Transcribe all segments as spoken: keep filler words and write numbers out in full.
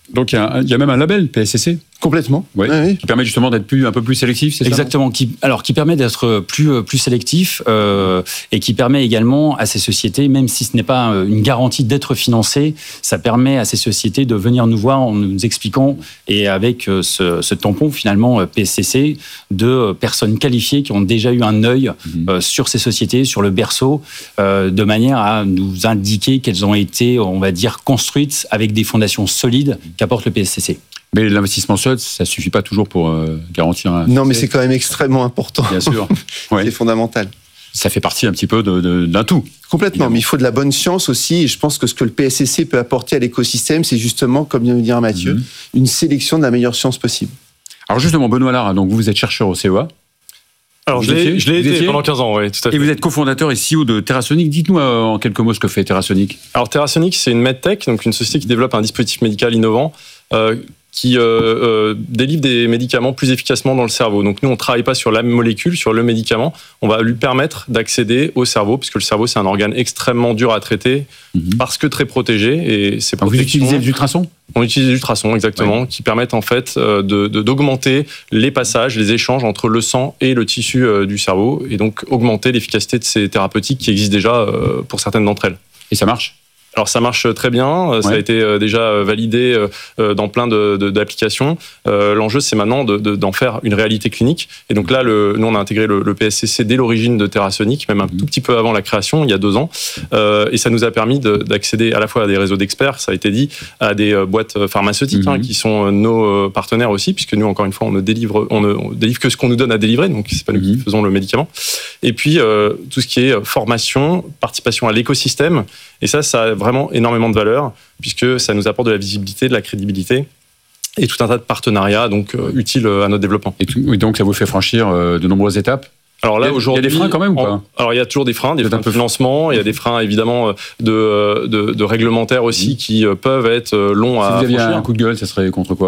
Donc il y, a, il y a même un label P S C C. Complètement. Ouais, oui, oui. Qui permet justement d'être plus, un peu plus sélectif, c'est Exactement. ça? Qui, alors, qui permet d'être plus, plus sélectif euh, et qui permet également à ces sociétés, même si ce n'est pas une garantie d'être financé, ça permet à ces sociétés de venir nous voir en nous expliquant, et avec ce, ce tampon finalement P S C C, de personnes qualifiées qui ont déjà eu un œil mmh. euh, sur ces sociétés, sur le berceau, euh, de manière à nous indiquer qu'elles ont été, on va dire, construites avec des fondations solides qu'apporte le P S C C. Mais l'investissement seul, ça ne suffit pas toujours pour euh, garantir un... Non, mais c'est quand même extrêmement important. Bien sûr. Ouais. C'est fondamental. Ça fait partie un petit peu de, de, d'un tout. Complètement, évidemment. Mais il faut de la bonne science aussi. Et je pense que ce que le P S C C peut apporter à l'écosystème, c'est justement, comme vient de dire Mathieu, mmh. une sélection de la meilleure science possible. Alors justement, Benoît Lara, donc vous êtes chercheur au C E A. Alors, je l'ai, je l'ai été pendant quinze ans, oui, tout à fait. Et vous êtes cofondateur et C E O de TerraSonic. Dites-nous euh, en quelques mots ce que fait TerraSonic. Alors, TerraSonic, c'est une medtech, donc une société qui développe un dispositif médical innovant euh, qui euh, euh, délivre des médicaments plus efficacement dans le cerveau. Donc, nous, on ne travaille pas sur la molécule, sur le médicament. On va lui permettre d'accéder au cerveau, puisque le cerveau, c'est un organe extrêmement dur à traiter, mmh. parce que très protégé. Et c'est Donc, vous utilisez les ultrasons ? On utilise les ultrasons, exactement, ouais. qui permettent en fait de, de, d'augmenter les passages, les échanges entre le sang et le tissu euh, du cerveau, et donc augmenter l'efficacité de ces thérapeutiques qui existent déjà euh, pour certaines d'entre elles. Et ça marche ? Alors ça marche très bien, ouais. ça a été déjà validé dans plein de, de, d'applications. Euh, l'enjeu, c'est maintenant de, de, d'en faire une réalité clinique. Et donc là, le, nous, on a intégré le, le P S C C dès l'origine de TerraSonic, même un mmh. tout petit peu avant la création, il y a deux ans. Euh, et ça nous a permis de, d'accéder à la fois à des réseaux d'experts, ça a été dit, à des boîtes pharmaceutiques mmh. hein, qui sont nos partenaires aussi, puisque nous, encore une fois, on ne délivre, on ne on délivre que ce qu'on nous donne à délivrer, donc c'est pas nous mmh. qui faisons le médicament. Et puis, euh, tout ce qui est formation, participation à l'écosystème. Et ça, ça a vraiment énormément de valeur, puisque ça nous apporte de la visibilité, de la crédibilité, et tout un tas de partenariats donc, euh, utiles à notre développement. Et tout, oui, donc ça vous fait franchir euh, de nombreuses étapes ? Alors là, il y a, aujourd'hui, il y a des freins quand même ou pas ? Alors il y a toujours des freins, des C'est freins de financement, il y a des freins évidemment de, de, de réglementaires aussi mmh. qui peuvent être longs à franchir. Si vous aviez un coup de gueule, ça serait contre quoi ?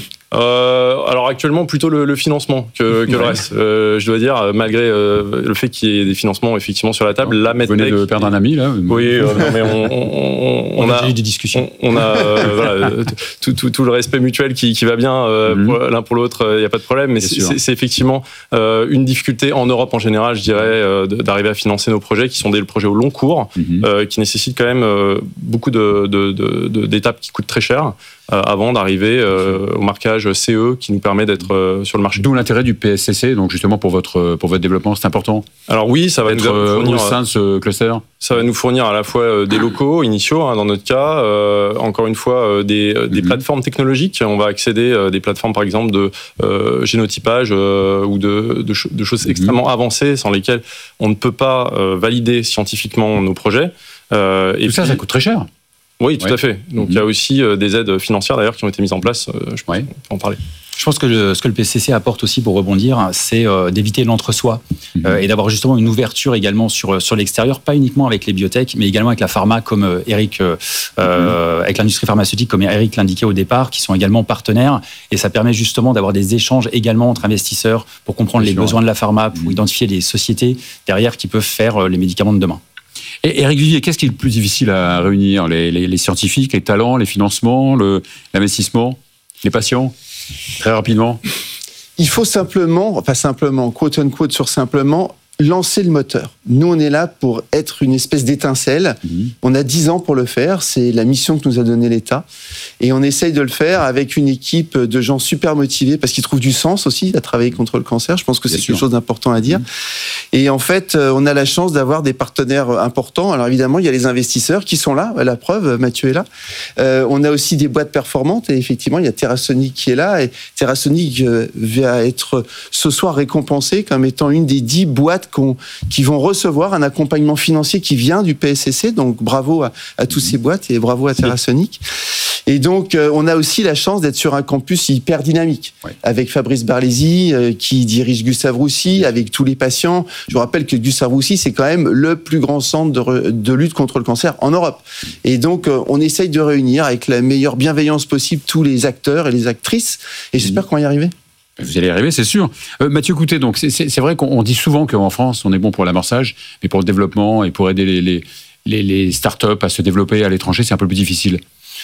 euh, Alors actuellement plutôt le, le financement que, que ouais. le reste. Euh, je dois dire, malgré euh, le fait qu'il y ait des financements effectivement sur la table, la medtech. Vous venez de perdre un ami là ? Oui, euh, non, mais on, on, on, on a eu des discussions. On, on a euh, voilà, tout, tout, tout le respect mutuel qui, qui va bien euh, mmh. pour, l'un pour l'autre, il n'y a pas de problème. Mais c'est, c'est, c'est effectivement euh, une difficulté en Europe en général, je dirais, euh, d'arriver à financer nos projets qui sont des projets au long cours, mmh. euh, qui nécessitent quand même euh, beaucoup de, de, de, de, d'étapes qui coûtent très cher. Euh, avant d'arriver euh, au marquage C E qui nous permet d'être euh, sur le marché. D'où l'intérêt du P S C C, donc justement pour votre, pour votre développement, c'est important. Alors oui, ça va être nous fournir, au sein de ce cluster. Ça va nous fournir à la fois des locaux initiaux, hein, dans notre cas, euh, encore une fois, des, des mm-hmm. plateformes technologiques. On va accéder à des plateformes, par exemple, de euh, génotypage euh, ou de, de, de choses mm-hmm. extrêmement avancées sans lesquelles on ne peut pas euh, valider scientifiquement nos projets. Euh, et Tout puis, ça, ça coûte très cher. Oui, tout ouais. à fait. Donc, mmh. il y a aussi euh, des aides financières, d'ailleurs, qui ont été mises en place. Euh, je pense ouais. qu'on peut en parler. Je pense que le, ce que le P S C C apporte aussi, pour rebondir, c'est euh, d'éviter l'entre-soi mmh. euh, et d'avoir justement une ouverture également sur, sur l'extérieur, pas uniquement avec les biotech, mais également avec la pharma, comme euh, Eric, euh, mmh. euh, avec l'industrie pharmaceutique, comme Eric l'indiquait au départ, qui sont également partenaires. Et ça permet justement d'avoir des échanges également entre investisseurs pour comprendre Bien les sûr, besoins ouais. de la pharma, pour mmh. identifier les sociétés derrière qui peuvent faire euh, les médicaments de demain. Et Éric Vivier, qu'est-ce qui est le plus difficile à réunir ? les, les, les scientifiques, les talents, les financements, le, l'investissement, les patients ? Très rapidement. Il faut simplement, pas simplement, quote unquote sur simplement, lancer le moteur. Nous, on est là pour être une espèce d'étincelle. Mmh. On a dix ans pour le faire. C'est la mission que nous a donnée l'État. Et on essaye de le faire avec une équipe de gens super motivés parce qu'ils trouvent du sens aussi à travailler contre le cancer. Je pense que Bien c'est sûr. quelque chose d'important à dire. Mmh. Et en fait, on a la chance d'avoir des partenaires importants. Alors évidemment, il y a les investisseurs qui sont là. La preuve, Mathieu est là. Euh, on a aussi des boîtes performantes. Et effectivement, il y a TerraSonic qui est là. Et TerraSonic va être ce soir récompensé comme étant une des dix boîtes qui vont recevoir un accompagnement financier qui vient du P S C C, donc bravo à, à tous ces boîtes et bravo à TerraSonic. Et donc, euh, on a aussi la chance d'être sur un campus hyper dynamique, ouais. avec Fabrice Barlési, euh, qui dirige Gustave Roussy, avec tous les patients. Je vous rappelle que Gustave Roussy, c'est quand même le plus grand centre de, re, de lutte contre le cancer en Europe. Et donc, euh, on essaye de réunir avec la meilleure bienveillance possible tous les acteurs et les actrices, et j'espère mmh. qu'on va y arriver. Vous allez y arriver, c'est sûr. Euh, Mathieu Coutet, donc c'est, c'est, c'est vrai qu'on dit souvent qu'en France, on est bon pour l'amorçage, mais pour le développement et pour aider les, les, les, les startups à se développer à l'étranger, c'est un peu plus difficile.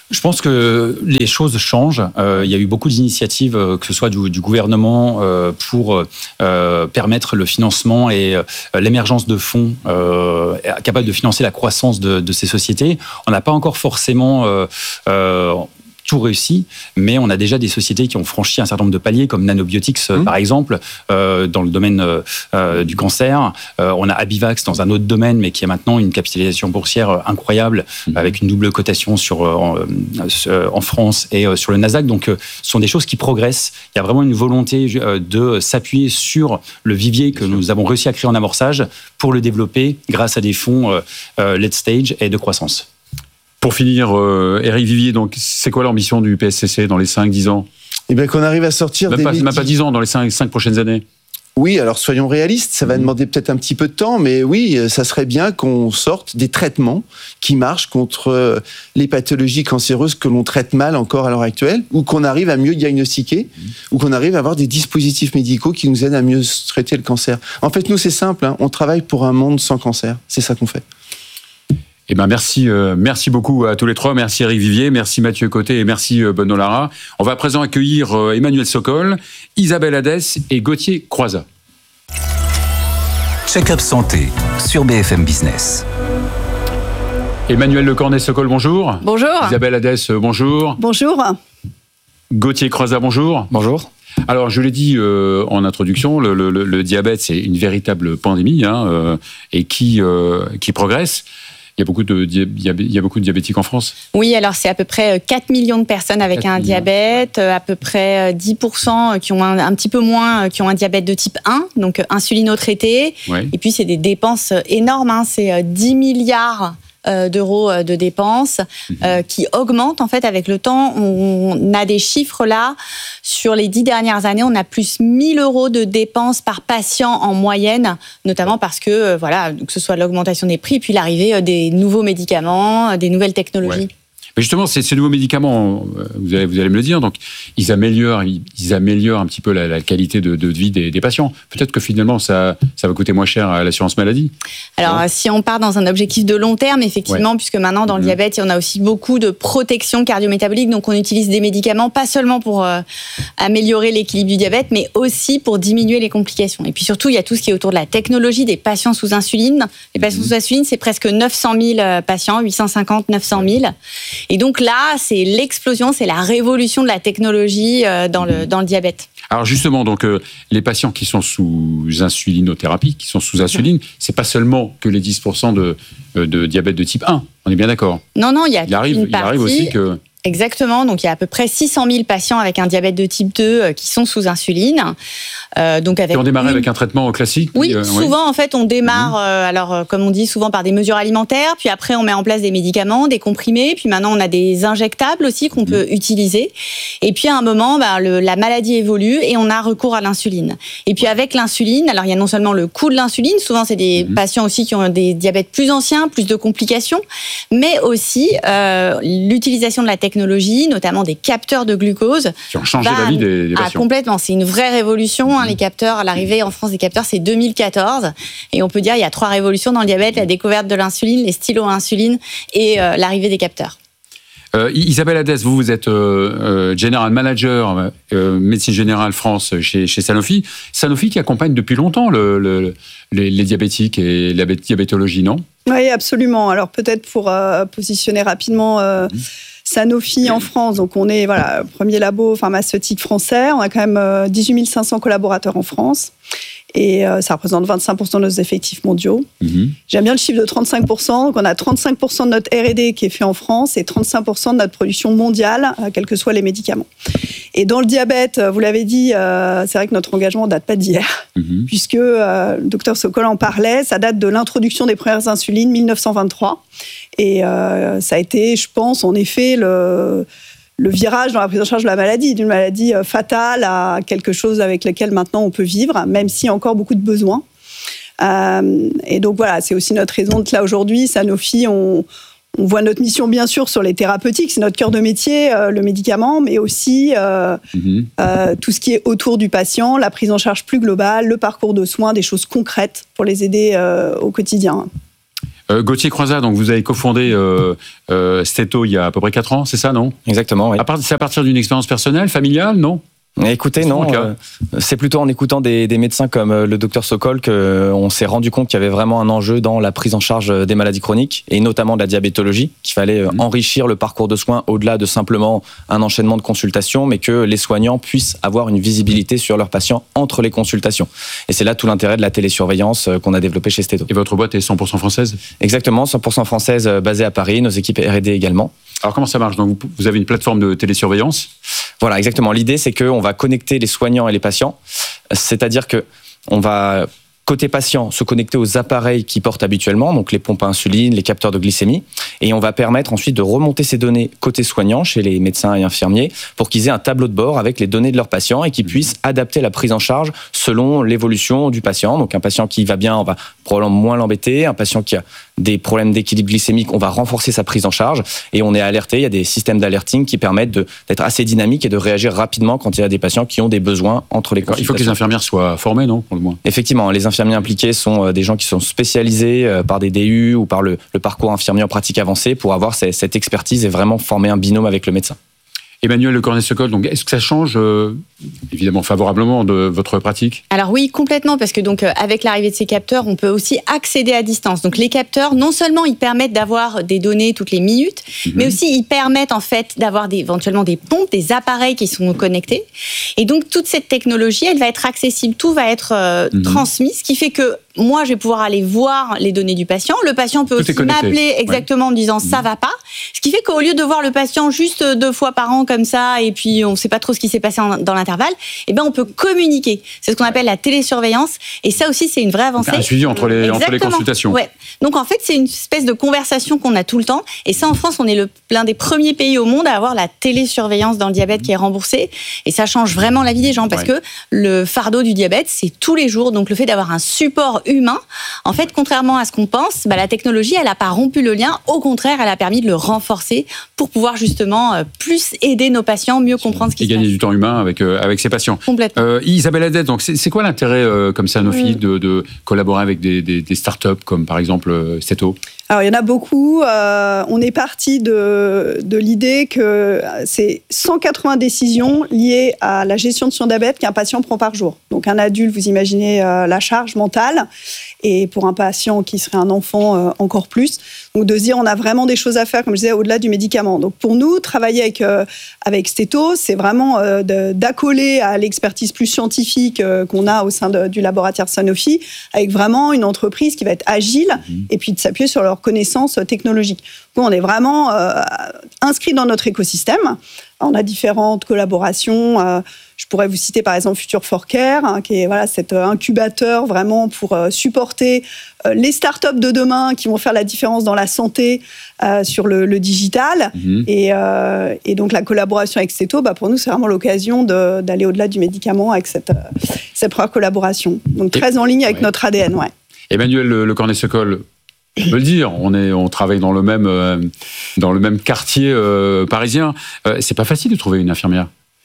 Je pense que les choses changent. Euh, il y a eu beaucoup d'initiatives, euh, que ce soit du, du gouvernement, euh, pour euh, permettre le financement et euh, l'émergence de fonds euh, capables de financer la croissance de, de ces sociétés. On n'a pas encore forcément euh, euh, tout réussi, mais on a déjà des sociétés qui ont franchi un certain nombre de paliers, comme Nanobiotics, mmh. par exemple, euh, dans le domaine euh, du cancer. Euh, on a Abivax dans un autre domaine, mais qui a maintenant une capitalisation boursière incroyable, mmh. avec une double cotation sur, euh, en, en France et euh, sur le Nasdaq. Donc, euh, ce sont des choses qui progressent. Il y a vraiment une volonté euh, de s'appuyer sur le vivier que nous avons réussi à créer en amorçage pour le développer grâce à des fonds euh, euh, late stage et de croissance. Pour finir, euh, Éric Vivier, donc, c'est quoi l'ambition du P S C C dans les cinq dix ans ? Eh bien, qu'on arrive à sortir même des... Pas, médi- même pas dix ans, dans les cinq prochaines années. Oui, alors soyons réalistes, ça va mmh. demander peut-être un petit peu de temps, mais oui, ça serait bien qu'on sorte des traitements qui marchent contre les pathologies cancéreuses que l'on traite mal encore à l'heure actuelle, ou qu'on arrive à mieux diagnostiquer, mmh. ou qu'on arrive à avoir des dispositifs médicaux qui nous aident à mieux traiter le cancer. En fait, nous, c'est simple, hein, on travaille pour un monde sans cancer, c'est ça qu'on fait. Eh ben merci, euh, merci beaucoup à tous les trois. Merci Éric Vivier, merci Mathieu Côté et merci euh, Benoît Lara. On va à présent accueillir euh, Emmanuel Sokol, Isabelle Hadès et Gauthier Croizat. Check-up santé sur B F M Business. Emmanuel Lecornet-Sokol, bonjour. Bonjour. Isabelle Hadès, bonjour. Bonjour. Gauthier Croizat, bonjour. Bonjour. Alors, je l'ai dit euh, en introduction, le, le, le diabète, c'est une véritable pandémie hein, euh, et qui, euh, qui progresse. Il y a beaucoup de, il y a, il y a beaucoup de diabétiques en France ? Oui, alors c'est à peu près quatre millions de personnes avec un diabète, à peu près dix pour cent qui ont un, un petit peu moins, qui ont un diabète de type un, donc insulino-traité. Ouais. Et puis, c'est des dépenses énormes, hein, c'est dix milliards d'euros de dépenses mmh. euh, qui augmentent en fait avec le temps. On a des chiffres là, sur les dix dernières années, on a plus mille euros de dépenses par patient en moyenne, notamment parce que, euh, voilà, que ce soit l'augmentation des prix, puis l'arrivée des nouveaux médicaments, des nouvelles technologies. Ouais. Mais justement, ces, ces nouveaux médicaments, vous allez, vous allez me le dire, donc ils améliorent, ils, ils améliorent un petit peu la, la qualité de, de vie des, des patients. Peut-être que finalement, ça, ça va coûter moins cher à l'assurance maladie. Alors, ouais. si on part dans un objectif de long terme, effectivement, ouais. puisque maintenant, dans le mmh. diabète, on a aussi beaucoup de protection cardio-métabolique, donc on utilise des médicaments, pas seulement pour euh, améliorer l'équilibre du diabète, mais aussi pour diminuer les complications. Et puis surtout, il y a tout ce qui est autour de la technologie des patients sous insuline. Les patients mmh. sous insuline, c'est presque neuf cent mille patients, huit cent cinquante, neuf cent mille. Et donc là, c'est l'explosion, c'est la révolution de la technologie dans le, dans le diabète. Alors justement, donc, euh, les patients qui sont sous insulinothérapie, qui sont sous insuline, c'est pas seulement que les dix pour cent de, de diabète de type un, on est bien d'accord ? Non, non, il y a il arrive, une partie... Il arrive aussi que... Exactement, donc il y a à peu près six cent mille patients avec un diabète de type deux qui sont sous insuline. Euh, donc avec et on démarre une... avec un traitement classique ? Oui, euh, souvent oui. en fait on démarre, mmh. euh, alors comme on dit souvent par des mesures alimentaires, puis après on met en place des médicaments, des comprimés, puis maintenant on a des injectables aussi qu'on mmh. peut utiliser. Et puis à un moment, bah, le, la maladie évolue et on a recours à l'insuline. Et puis avec l'insuline, alors il y a non seulement le coût de l'insuline, souvent c'est des mmh. patients aussi qui ont des diabètes plus anciens, plus de complications, mais aussi euh, l'utilisation de la technologie, notamment des capteurs de glucose. Qui ont changé la vie des, des patients. Ah, complètement, c'est une vraie révolution. Hein, mmh. Les capteurs, à l'arrivée en France des capteurs, c'est deux mille quatorze. Et on peut dire qu'il y a trois révolutions dans le diabète, la découverte de l'insuline, les stylos à insuline et euh, l'arrivée des capteurs. Euh, Isabelle Hadès, vous, vous êtes euh, euh, General Manager euh, médecine générale France chez, chez Sanofi. Sanofi qui accompagne depuis longtemps le, le, les, les diabétiques et la diabétologie, non ? Oui, absolument. Alors peut-être pour euh, positionner rapidement... Euh, mmh. Sanofi en France, donc on est voilà premier labo pharmaceutique français. On a quand même dix-huit mille cinq cents collaborateurs en France et euh, ça représente vingt-cinq pour cent de nos effectifs mondiaux. Mm-hmm. J'aime bien le chiffre de trente-cinq pour cent. Donc on a trente-cinq pour cent de notre R et D qui est fait en France et trente-cinq pour cent de notre production mondiale, euh, quels que soient les médicaments. Et dans le diabète, vous l'avez dit, euh, c'est vrai que notre engagement ne date pas d'hier, mm-hmm. puisque euh, le docteur Sokol en parlait, ça date de l'introduction des premières insulines, mille neuf cent vingt-trois. Et euh, ça a été, je pense, en effet, le, le virage dans la prise en charge de la maladie, d'une maladie fatale à quelque chose avec lequel maintenant on peut vivre, même s'il y a encore beaucoup de besoins. Euh, et donc voilà, c'est aussi notre raison d'être là aujourd'hui. Sanofi, on, on voit notre mission bien sûr sur les thérapeutiques, c'est notre cœur de métier, euh, le médicament, mais aussi euh, mm-hmm. euh, tout ce qui est autour du patient, la prise en charge plus globale, le parcours de soins, des choses concrètes pour les aider euh, au quotidien. Euh, Gauthier Croizat, donc vous avez cofondé euh, euh, Stéto il y a à peu près quatre ans, c'est ça, non? Exactement, oui. À part, c'est à partir d'une expérience personnelle, familiale, non? Écoutez, non, euh, c'est plutôt en écoutant des, des médecins comme euh, le docteur Sokol qu'on s'est rendu compte qu'il y avait vraiment un enjeu dans la prise en charge des maladies chroniques et notamment de la diabétologie, qu'il fallait euh, mmh. enrichir le parcours de soins au-delà de simplement un enchaînement de consultations, mais que les soignants puissent avoir une visibilité sur leurs patients entre les consultations. Et c'est là tout l'intérêt de la télésurveillance euh, qu'on a développée chez Stéto. Et votre boîte est cent pour cent française? Exactement, cent pour cent française, euh, basée à Paris, nos équipes R et D également. Alors comment ça marche? Donc vous avez une plateforme de télésurveillance? Voilà, exactement. L'idée, c'est qu'on va connecter les soignants et les patients. C'est-à-dire que on va, côté patient, se connecter aux appareils qu'ils portent habituellement, donc les pompes à insuline, les capteurs de glycémie, et on va permettre ensuite de remonter ces données côté soignant, chez les médecins et infirmiers, pour qu'ils aient un tableau de bord avec les données de leurs patients et qu'ils puissent adapter la prise en charge selon l'évolution du patient. Donc un patient qui va bien, on va probablement moins l'embêter. Un patient qui a des problèmes d'équilibre glycémique, on va renforcer sa prise en charge et on est alerté. Il y a des systèmes d'alerting qui permettent de, d'être assez dynamiques et de réagir rapidement quand il y a des patients qui ont des besoins entre les consultations. Il faut que les infirmières soient formées, non, pour le moins? Effectivement, les infirmiers impliqués sont des gens qui sont spécialisés par des D U ou par le, le parcours infirmier en pratique avancée pour avoir cette expertise et vraiment former un binôme avec le médecin. Emmanuel Le Cornet-Sokol, donc est-ce que ça change euh, évidemment favorablement de votre pratique? Alors oui, complètement, parce que donc euh, avec l'arrivée de ces capteurs, on peut aussi accéder à distance. Donc les capteurs, non seulement ils permettent d'avoir des données toutes les minutes, mm-hmm. mais aussi ils permettent en fait d'avoir des, éventuellement des pompes, des appareils qui sont connectés. Et donc toute cette technologie, elle va être accessible, tout va être euh, mm-hmm. transmis, ce qui fait que moi, je vais pouvoir aller voir les données du patient. Le patient peut tout aussi m'appeler exactement ouais. en disant ça va pas. Ce qui fait qu'au lieu de voir le patient juste deux fois par an comme ça, et puis on ne sait pas trop ce qui s'est passé en, dans l'intervalle, eh ben on peut communiquer. C'est ce qu'on appelle la télésurveillance. Et ça aussi, c'est une vraie avancée. Donc un suivi entre les, entre les consultations. Ouais. Donc en fait, c'est une espèce de conversation qu'on a tout le temps. Et ça, en France, on est le, l'un des premiers pays au monde à avoir la télésurveillance dans le diabète qui est remboursée. Et ça change vraiment la vie des gens parce ouais. que le fardeau du diabète, c'est tous les jours. Donc le fait d'avoir un support humain, en fait, contrairement à ce qu'on pense, bah, la technologie, elle n'a pas rompu le lien. Au contraire, elle a permis de le renforcer pour pouvoir justement euh, plus aider nos patients, mieux comprendre ce qui se passe. Et gagner du temps humain avec, euh, avec ses patients. Complètement. Euh, Isabelle Haddad, donc c'est, c'est quoi l'intérêt, euh, comme Sanofi, mmh. de, de collaborer avec des, des, des startups comme par exemple euh, Stéto? Alors, il y en a beaucoup. Euh, on est parti de, de l'idée que c'est cent quatre-vingts décisions liées à la gestion de son diabète qu'un patient prend par jour. Donc, un adulte, vous imaginez euh, la charge mentale. Et pour un patient qui serait un enfant, euh, encore plus. Donc, de se dire, on a vraiment des choses à faire, comme je disais, au-delà du médicament. Donc, pour nous, travailler avec, euh, avec Stéto, c'est vraiment euh, de, d'accoler à l'expertise plus scientifique euh, qu'on a au sein de, du laboratoire Sanofi, avec vraiment une entreprise qui va être agile mmh. et puis de s'appuyer sur leurs connaissances technologiques. Donc, on est vraiment euh, inscrit dans notre écosystème. On a différentes collaborations. Euh, je pourrais vous citer par exemple Future for Care, hein, qui est voilà, cet incubateur vraiment pour euh, supporter euh, les startups de demain qui vont faire la différence dans la santé euh, sur le, le digital. Mmh. Et, euh, et donc la collaboration avec Stéto, bah, pour nous, c'est vraiment l'occasion de, d'aller au-delà du médicament avec cette, euh, cette première collaboration. Donc très en ligne avec ouais. notre A D N. Ouais. Emmanuel Le, le Cornet-Sokol, on peut le dire, on, est, on travaille dans le même, euh, dans le même quartier euh, parisien. Euh, c'est pas facile de trouver une infirmière.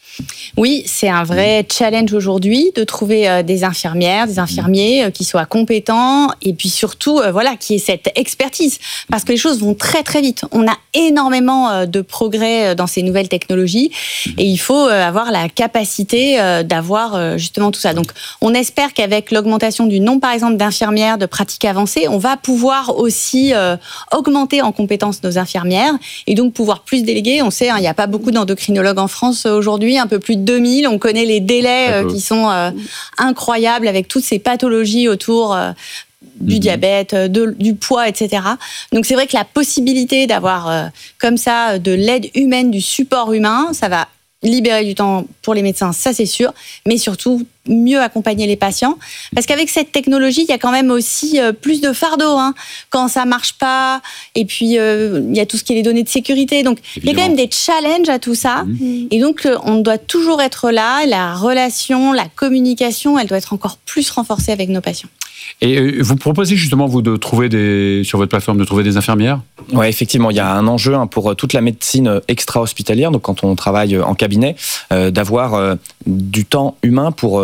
Oui, c'est un vrai challenge aujourd'hui de trouver euh, des infirmières, des infirmiers euh, qui soient compétents et puis surtout, euh, voilà, qui aient cette expertise. Parce que les choses vont très très vite. On a énormément euh, de progrès euh, dans ces nouvelles technologies et il faut euh, avoir la capacité euh, d'avoir euh, justement tout ça. Donc, on espère qu'avec l'augmentation du nombre, par exemple, d'infirmières de pratiques avancées, on va pouvoir aussi euh, augmenter en compétences nos infirmières et donc pouvoir plus déléguer. On sait, il hein, n'y a pas beaucoup d'endocrinologues en France euh, aujourd'hui, un peu plus de deux mille. On connaît les délais euh, qui sont euh, incroyables avec toutes ces pathologies autour euh, du mmh. diabète, de, du poids, et cetera. Donc c'est vrai que la possibilité d'avoir euh, comme ça de l'aide humaine, du support humain, ça va libérer du temps pour les médecins, ça c'est sûr, mais surtout mieux accompagner les patients. Parce qu'avec cette technologie, il y a quand même aussi euh, plus de fardeau hein, quand ça marche pas. Et puis, euh, il y a tout ce qui est les données de sécurité. Donc, évidemment, il y a quand même des challenges à tout ça. Mmh. Et donc, le, on doit toujours être là. La relation, la communication, elle doit être encore plus renforcée avec nos patients. Et euh, vous proposez justement, vous, de trouver des, sur votre plateforme, de trouver des infirmières ? Oui, effectivement, il y a un enjeu hein, pour toute la médecine extra-hospitalière, donc quand on travaille en cabinet, euh, d'avoir euh, du temps humain pour euh,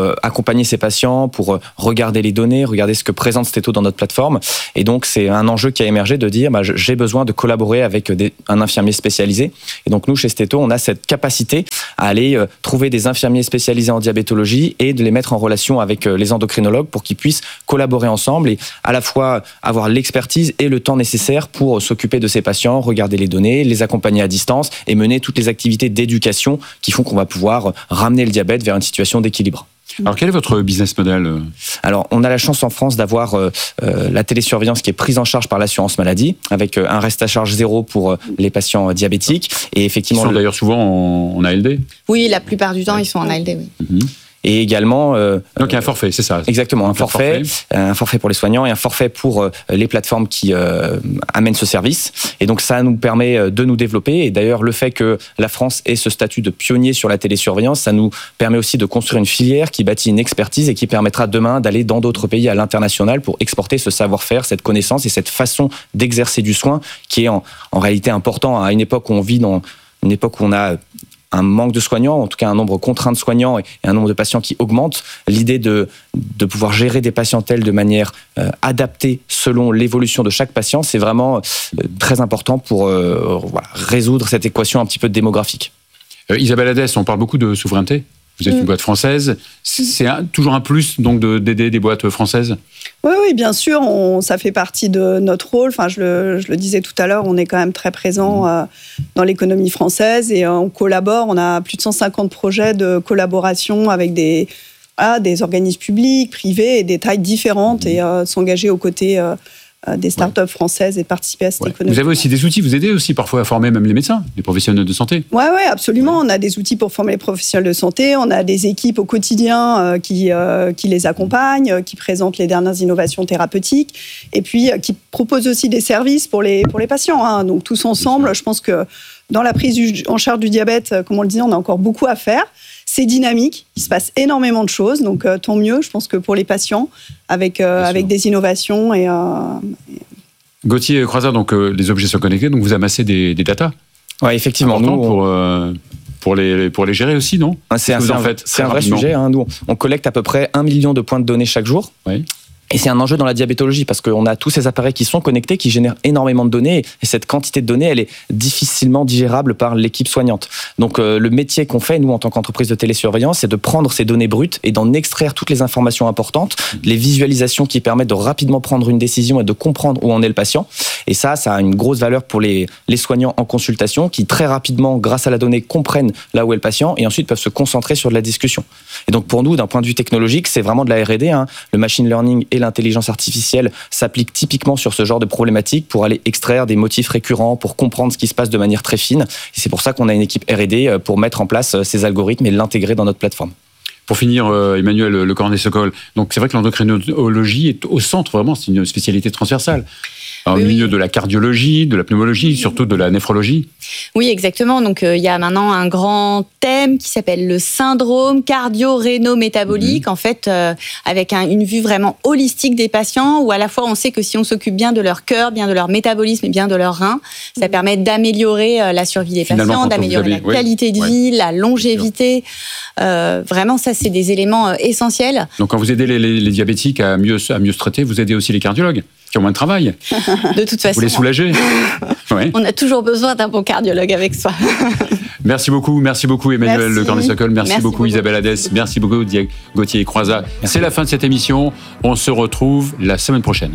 euh, accompagner ces patients, pour euh, regarder les données, regarder ce que présente Stéto dans notre plateforme. Et donc, c'est un enjeu qui a émergé de dire, bah, j'ai besoin de collaborer avec des, un infirmier spécialisé. Et donc, nous, chez Stéto, on a cette capacité à aller euh, trouver des infirmiers spécialisés en diabétologie et de les mettre en relation avec euh, les endocrinologues pour qu'ils puissent collaborer ensemble et à la fois avoir l'expertise et le temps nécessaire pour s'occuper de ces patients, regarder les données, les accompagner à distance et mener toutes les activités d'éducation qui font qu'on va pouvoir ramener le diabète vers une situation d'équilibre. Alors, quel est votre business model ? Alors, on a la chance en France d'avoir euh, euh, la télésurveillance qui est prise en charge par l'assurance maladie, avec euh, un reste à charge zéro pour euh, les patients diabétiques. Et effectivement, ils sont d'ailleurs souvent en, en A L D ? Oui, la plupart du temps, ils sont en A L D, oui. Mm-hmm. Et également... Euh, Donc, il y a un forfait, c'est ça ? Exactement, un forfait, forfait, un forfait pour les soignants et un forfait pour euh, les plateformes qui euh, amènent ce service. Et donc, ça nous permet de nous développer. Et d'ailleurs, le fait que la France ait ce statut de pionnier sur la télésurveillance, ça nous permet aussi de construire une filière qui bâtit une expertise et qui permettra demain d'aller dans d'autres pays à l'international pour exporter ce savoir-faire, cette connaissance et cette façon d'exercer du soin qui est en, en réalité important à une époque où on vit dans une époque où on a un manque de soignants, en tout cas un nombre contraint de soignants et un nombre de patients qui augmente. L'idée de, de pouvoir gérer des patientèles de manière euh, adaptée selon l'évolution de chaque patient, c'est vraiment euh, très important pour euh, voilà, résoudre cette équation un petit peu démographique. Euh, Isabelle Hadès, on parle beaucoup de souveraineté. Vous êtes mmh. une boîte française. C'est un, toujours un plus donc de, d'aider des boîtes françaises ? Oui, oui, bien sûr. On, ça fait partie de notre rôle. Enfin, je le, je le disais tout à l'heure, on est quand même très présent euh, dans l'économie française et euh, on collabore. On a plus de cent cinquante projets de collaboration avec des, voilà, des organismes publics, privés et des tailles différentes et euh, s'engager aux côtés euh, des startups ouais. françaises et de participer à cette ouais. économie. Vous avez aussi des outils, vous aidez aussi parfois à former même les médecins, les professionnels de santé. Oui, ouais, absolument. Ouais. On a des outils pour former les professionnels de santé, on a des équipes au quotidien euh, qui, euh, qui les accompagnent, euh, qui présentent les dernières innovations thérapeutiques et puis euh, qui proposent aussi des services pour les, pour les patients. Hein. Donc tous ensemble, je pense que dans la prise du, en charge du diabète, comme on le disait, on a encore beaucoup à faire. C'est dynamique, il se passe énormément de choses, donc euh, tant mieux, je pense que pour les patients, avec, euh, avec des innovations. Et, euh, et... Gauthier Croizat, donc euh, les objets sont connectés, donc vous amassez des, des datas. Oui, effectivement. Nous, on... pour, euh, pour, les, pour les gérer aussi, non ? C'est, un, c'est, un, c'est un vrai sujet. Hein, nous, on collecte à peu près un million de points de données chaque jour. Oui. Et c'est un enjeu dans la diabétologie parce qu'on a tous ces appareils qui sont connectés, qui génèrent énormément de données et cette quantité de données, elle est difficilement digérable par l'équipe soignante. Donc euh, le métier qu'on fait, nous, en tant qu'entreprise de télésurveillance, c'est de prendre ces données brutes et d'en extraire toutes les informations importantes, les visualisations qui permettent de rapidement prendre une décision et de comprendre où en est le patient. Et ça, ça a une grosse valeur pour les, les soignants en consultation qui, très rapidement, grâce à la donnée, comprennent là où est le patient et ensuite peuvent se concentrer sur de la discussion. Et donc pour nous, d'un point de vue technologique, c'est vraiment de la R et D. Hein. Le machine learning et l'intelligence artificielle s'appliquent typiquement sur ce genre de problématiques pour aller extraire des motifs récurrents, pour comprendre ce qui se passe de manière très fine. Et c'est pour ça qu'on a une équipe R et D pour mettre en place ces algorithmes et l'intégrer dans notre plateforme. Pour finir, Emmanuel Le Cornet-Sokol, donc c'est vrai que l'endocrinologie est au centre, vraiment, c'est une spécialité transversale. Au oui, milieu oui. de la cardiologie, de la pneumologie, surtout de la néphrologie. Oui, exactement. Donc, euh, il y a maintenant un grand thème qui s'appelle le syndrome cardio-réno-métabolique, mmh. en fait, euh, avec un, une vue vraiment holistique des patients, où à la fois on sait que si on s'occupe bien de leur cœur, bien de leur métabolisme et bien de leurs reins, ça mmh. permet d'améliorer euh, la survie des Finalement, patients, d'améliorer avez... la qualité oui. de vie, ouais. la longévité. Euh, vraiment, ça, c'est des éléments euh, essentiels. Donc, quand vous aidez les, les, les diabétiques à mieux, à mieux se traiter, vous aidez aussi les cardiologues qui ont moins de travail. De toute façon. Vous les soulagez. Ouais. On a toujours besoin d'un bon cardiologue avec soi. Merci beaucoup, merci beaucoup Emmanuel merci. Le Cornet-Sokol, merci, merci beaucoup, beaucoup Isabelle Hadès, merci beaucoup Gauthier Croizat. C'est la fin de cette émission, on se retrouve la semaine prochaine.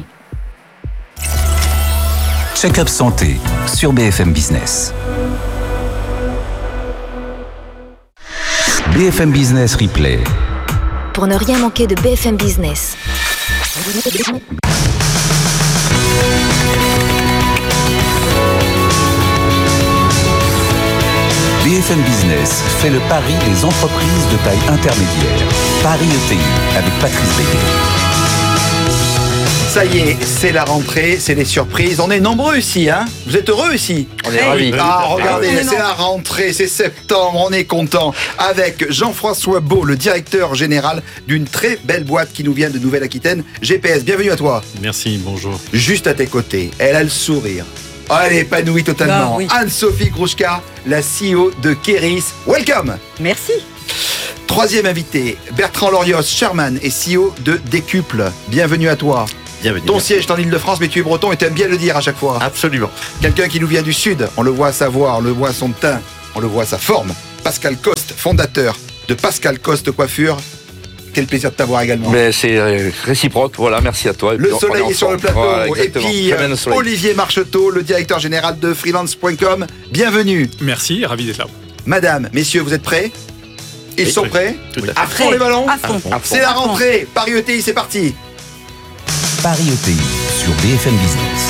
Check-up santé sur B F M Business. B F M Business Replay. Pour ne rien manquer de B F M Business. B F M Business fait le pari des entreprises de taille intermédiaire. Paris E T I avec Patrice Béguet. Ça y est, c'est la rentrée, c'est des surprises. On est nombreux ici, hein ? Vous êtes heureux ici ? On est ravis. Ah, regardez, c'est la rentrée, c'est septembre, on est content. Avec Jean-François Beau, le directeur général d'une très belle boîte qui nous vient de Nouvelle-Aquitaine, G P S. Bienvenue à toi. Merci, bonjour. Juste à tes côtés, elle a le sourire. Elle est épanouie totalement. Ah, oui. Anne-Sophie Grouchka, la C E O de Keris. Welcome. Merci. Troisième invité, Bertrand Lorios, chairman et C E O de Décuple. Bienvenue à toi. Bienvenue. Ton siège est en Ile-de-France, mais tu es breton et tu aimes bien le dire à chaque fois. Absolument. Quelqu'un qui nous vient du Sud, on le voit à sa voix, on le voit à son teint, on le voit à sa forme. Pascal Coste, fondateur de Pascal Coste Coiffure. Quel plaisir de t'avoir également. Mais c'est réciproque, voilà, merci à toi. Le soleil est sur le plateau. Voilà, et puis euh, Olivier Marcheteau, le directeur général de freelance point com. Bienvenue. Merci, ravi d'être là. Madame, messieurs, vous êtes prêts? Ils oui, sont prêts? Tout à, à fond les ballons. À fond. C'est la rentrée. Paris E T I, c'est parti. Paris E T I sur B F M Business.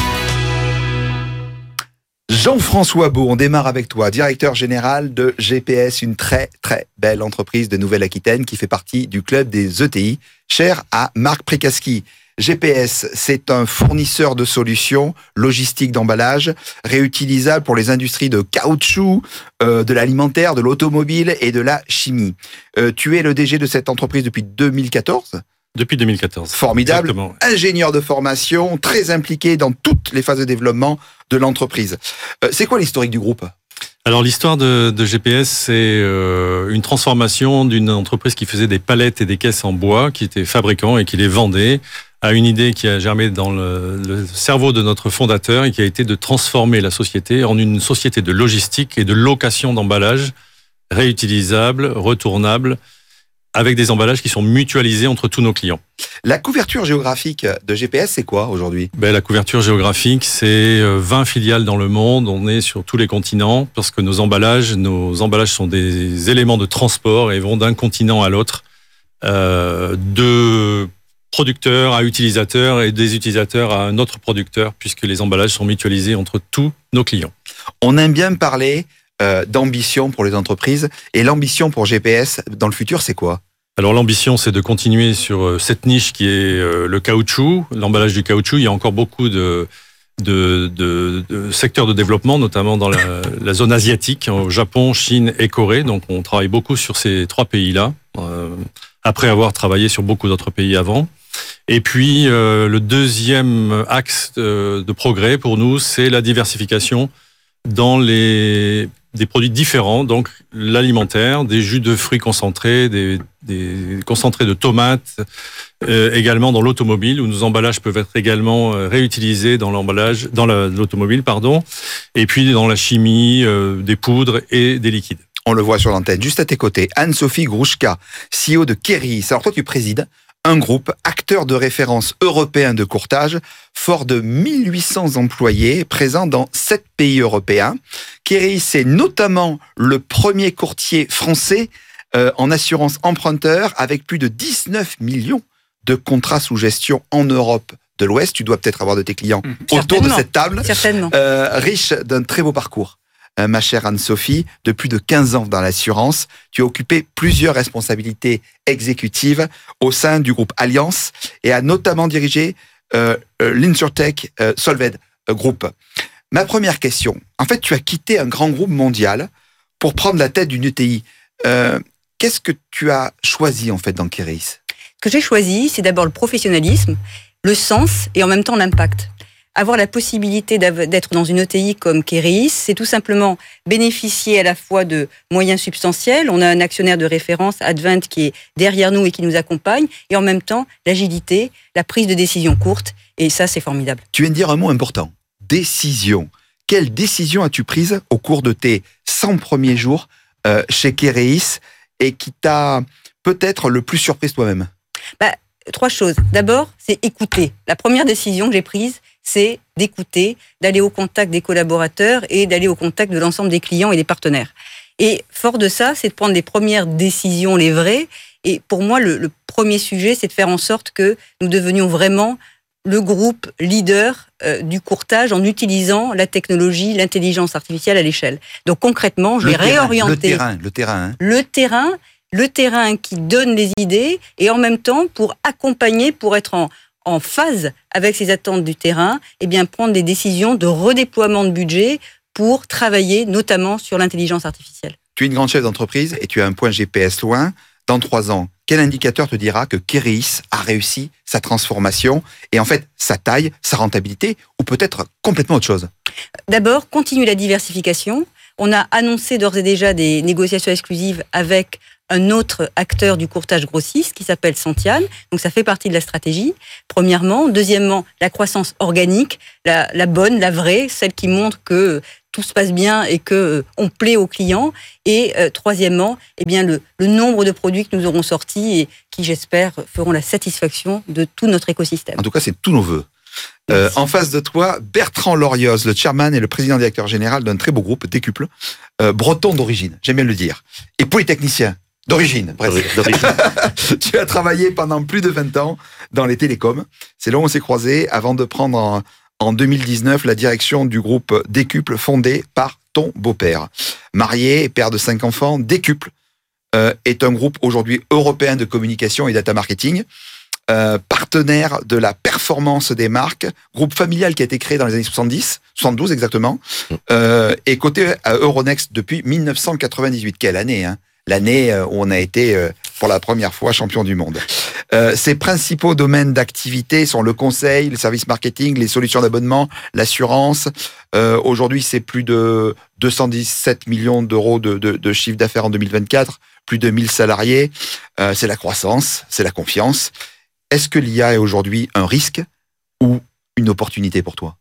Jean-François Beau, on démarre avec toi, directeur général de G P S, une très très belle entreprise de Nouvelle-Aquitaine qui fait partie du club des E T I, cher à Marc Prekaski. G P S, c'est un fournisseur de solutions logistiques d'emballage réutilisables pour les industries de caoutchouc, euh, de l'alimentaire, de l'automobile et de la chimie. Euh, tu es le D G de cette entreprise depuis deux mille quatorze ? Depuis deux mille quatorze. Formidable. Exactement. Ingénieur de formation, très impliqué dans toutes les phases de développement de l'entreprise. Euh, c'est quoi l'historique du groupe ? Alors l'histoire de, de G P S, c'est euh, une transformation d'une entreprise qui faisait des palettes et des caisses en bois, qui était fabricant et qui les vendait, à une idée qui a germé dans le, le cerveau de notre fondateur et qui a été de transformer la société en une société de logistique et de location d'emballage réutilisable, retournable, avec des emballages qui sont mutualisés entre tous nos clients. La couverture géographique de G P S, c'est quoi aujourd'hui ? Ben, la couverture géographique, c'est vingt filiales dans le monde. On est sur tous les continents parce que nos emballages, nos emballages sont des éléments de transport et vont d'un continent à l'autre, euh, de producteurs à utilisateurs et des utilisateurs à un autre producteur, puisque les emballages sont mutualisés entre tous nos clients. On aime bien parler euh, d'ambition pour les entreprises. Et l'ambition pour G P S dans le futur, c'est quoi ? Alors l'ambition, c'est de continuer sur cette niche qui est le caoutchouc, l'emballage du caoutchouc. Il y a encore beaucoup de, de, de, de secteurs de développement, notamment dans la, la zone asiatique, au Japon, Chine et Corée. Donc on travaille beaucoup sur ces trois pays-là, euh, après avoir travaillé sur beaucoup d'autres pays avant. Et puis euh, le deuxième axe de, de progrès pour nous, c'est la diversification dans les des produits différents, donc l'alimentaire, des jus de fruits concentrés, des, des concentrés de tomates, euh, également dans l'automobile, où nos emballages peuvent être également euh, réutilisés dans l'emballage, dans la, l'automobile, pardon, et puis dans la chimie, euh, des poudres et des liquides. On le voit sur l'antenne. Juste à tes côtés, Anne-Sophie Grouchka, C E O de Keris. Alors toi, tu présides un groupe, acteur de référence européen de courtage, fort de mille huit cents employés, présents dans sept pays européens. Keris, c'est notamment le premier courtier français euh, en assurance emprunteur, avec plus de dix-neuf millions de contrats sous gestion en Europe de l'Ouest. Tu dois peut-être avoir de tes clients mmh. autour de cette table. Certainement. Euh, riche d'un très beau parcours. Euh, ma chère Anne-Sophie, de plus de quinze ans dans l'assurance, tu as occupé plusieurs responsabilités exécutives au sein du groupe Allianz et a notamment dirigé euh, euh, l'Insurtech euh, Solved euh, Group. Ma première question, en fait, tu as quitté un grand groupe mondial pour prendre la tête d'une E T I. Euh, qu'est-ce que tu as choisi en fait dans Keris ? Ce que j'ai choisi, c'est d'abord le professionnalisme, le sens et en même temps l'impact. Avoir la possibilité d'être dans une E T I comme Keris, c'est tout simplement bénéficier à la fois de moyens substantiels. On a un actionnaire de référence, Advent, qui est derrière nous et qui nous accompagne, et en même temps, l'agilité, la prise de décision courte, et ça, c'est formidable. Tu viens de dire un mot important, décision. Quelle décision as-tu prise au cours de tes cent premiers jours euh, chez Keris et qui t'a peut-être le plus surprise toi-même ? Bah, trois choses. D'abord, c'est écouter. La première décision que j'ai prise, c'est d'écouter, d'aller au contact des collaborateurs et d'aller au contact de l'ensemble des clients et des partenaires. Et fort de ça, c'est de prendre les premières décisions, les vraies. Et pour moi, le, le premier sujet, c'est de faire en sorte que nous devenions vraiment le groupe leader euh, du courtage en utilisant la technologie, l'intelligence artificielle à l'échelle. Donc concrètement, je vais réorienter le terrain, le terrain, hein. le terrain, le terrain qui donne les idées et en même temps pour accompagner, pour être en en phase avec ces attentes du terrain, et bien prendre des décisions de redéploiement de budget pour travailler notamment sur l'intelligence artificielle. Tu es une grande chef d'entreprise et tu as un point G P S loin. Dans trois ans, quel indicateur te dira que Keris a réussi sa transformation et en fait sa taille, sa rentabilité ou peut-être complètement autre chose ? D'abord, continue la diversification. On a annoncé d'ores et déjà des négociations exclusives avec un autre acteur du courtage grossiste qui s'appelle Santian. Donc ça fait partie de la stratégie, premièrement. Deuxièmement, la croissance organique, la, la bonne, la vraie, celle qui montre que tout se passe bien et que euh, on plaît aux clients. Et euh, troisièmement, eh bien le, le nombre de produits que nous aurons sortis et qui, j'espère, feront la satisfaction de tout notre écosystème. En tout cas, c'est tous nos vœux. Euh, en face de toi, Bertrand Lorioz, le chairman et le président directeur général d'un très beau groupe, Décuple, euh, breton d'origine, j'aime bien le dire, et polytechnicien d'origine, bref. D'origine. Tu as travaillé pendant plus de vingt ans dans les télécoms. C'est là où on s'est croisés avant de prendre en, en deux mille dix-neuf la direction du groupe Décuple, fondé par ton beau-père. Marié, père de cinq enfants, Décuple euh, est un groupe aujourd'hui européen de communication et data marketing. Euh, partenaire de la performance des marques, groupe familial qui a été créé dans les années soixante-dix, soixante-douze exactement, euh, et coté à Euronext depuis mille neuf cent quatre-vingt-dix-huit. Quelle année, hein? L'année où on a été euh, pour la première fois champion du monde. Euh, ses principaux domaines d'activité sont le conseil, le service marketing, les solutions d'abonnement, l'assurance. Euh, aujourd'hui, c'est plus de deux cent dix-sept millions d'euros de, de, de chiffre d'affaires en deux mille vingt-quatre, plus de mille salariés. Euh, c'est la croissance, c'est la confiance. Est-ce que l'I A est aujourd'hui un risque ou une opportunité pour toi?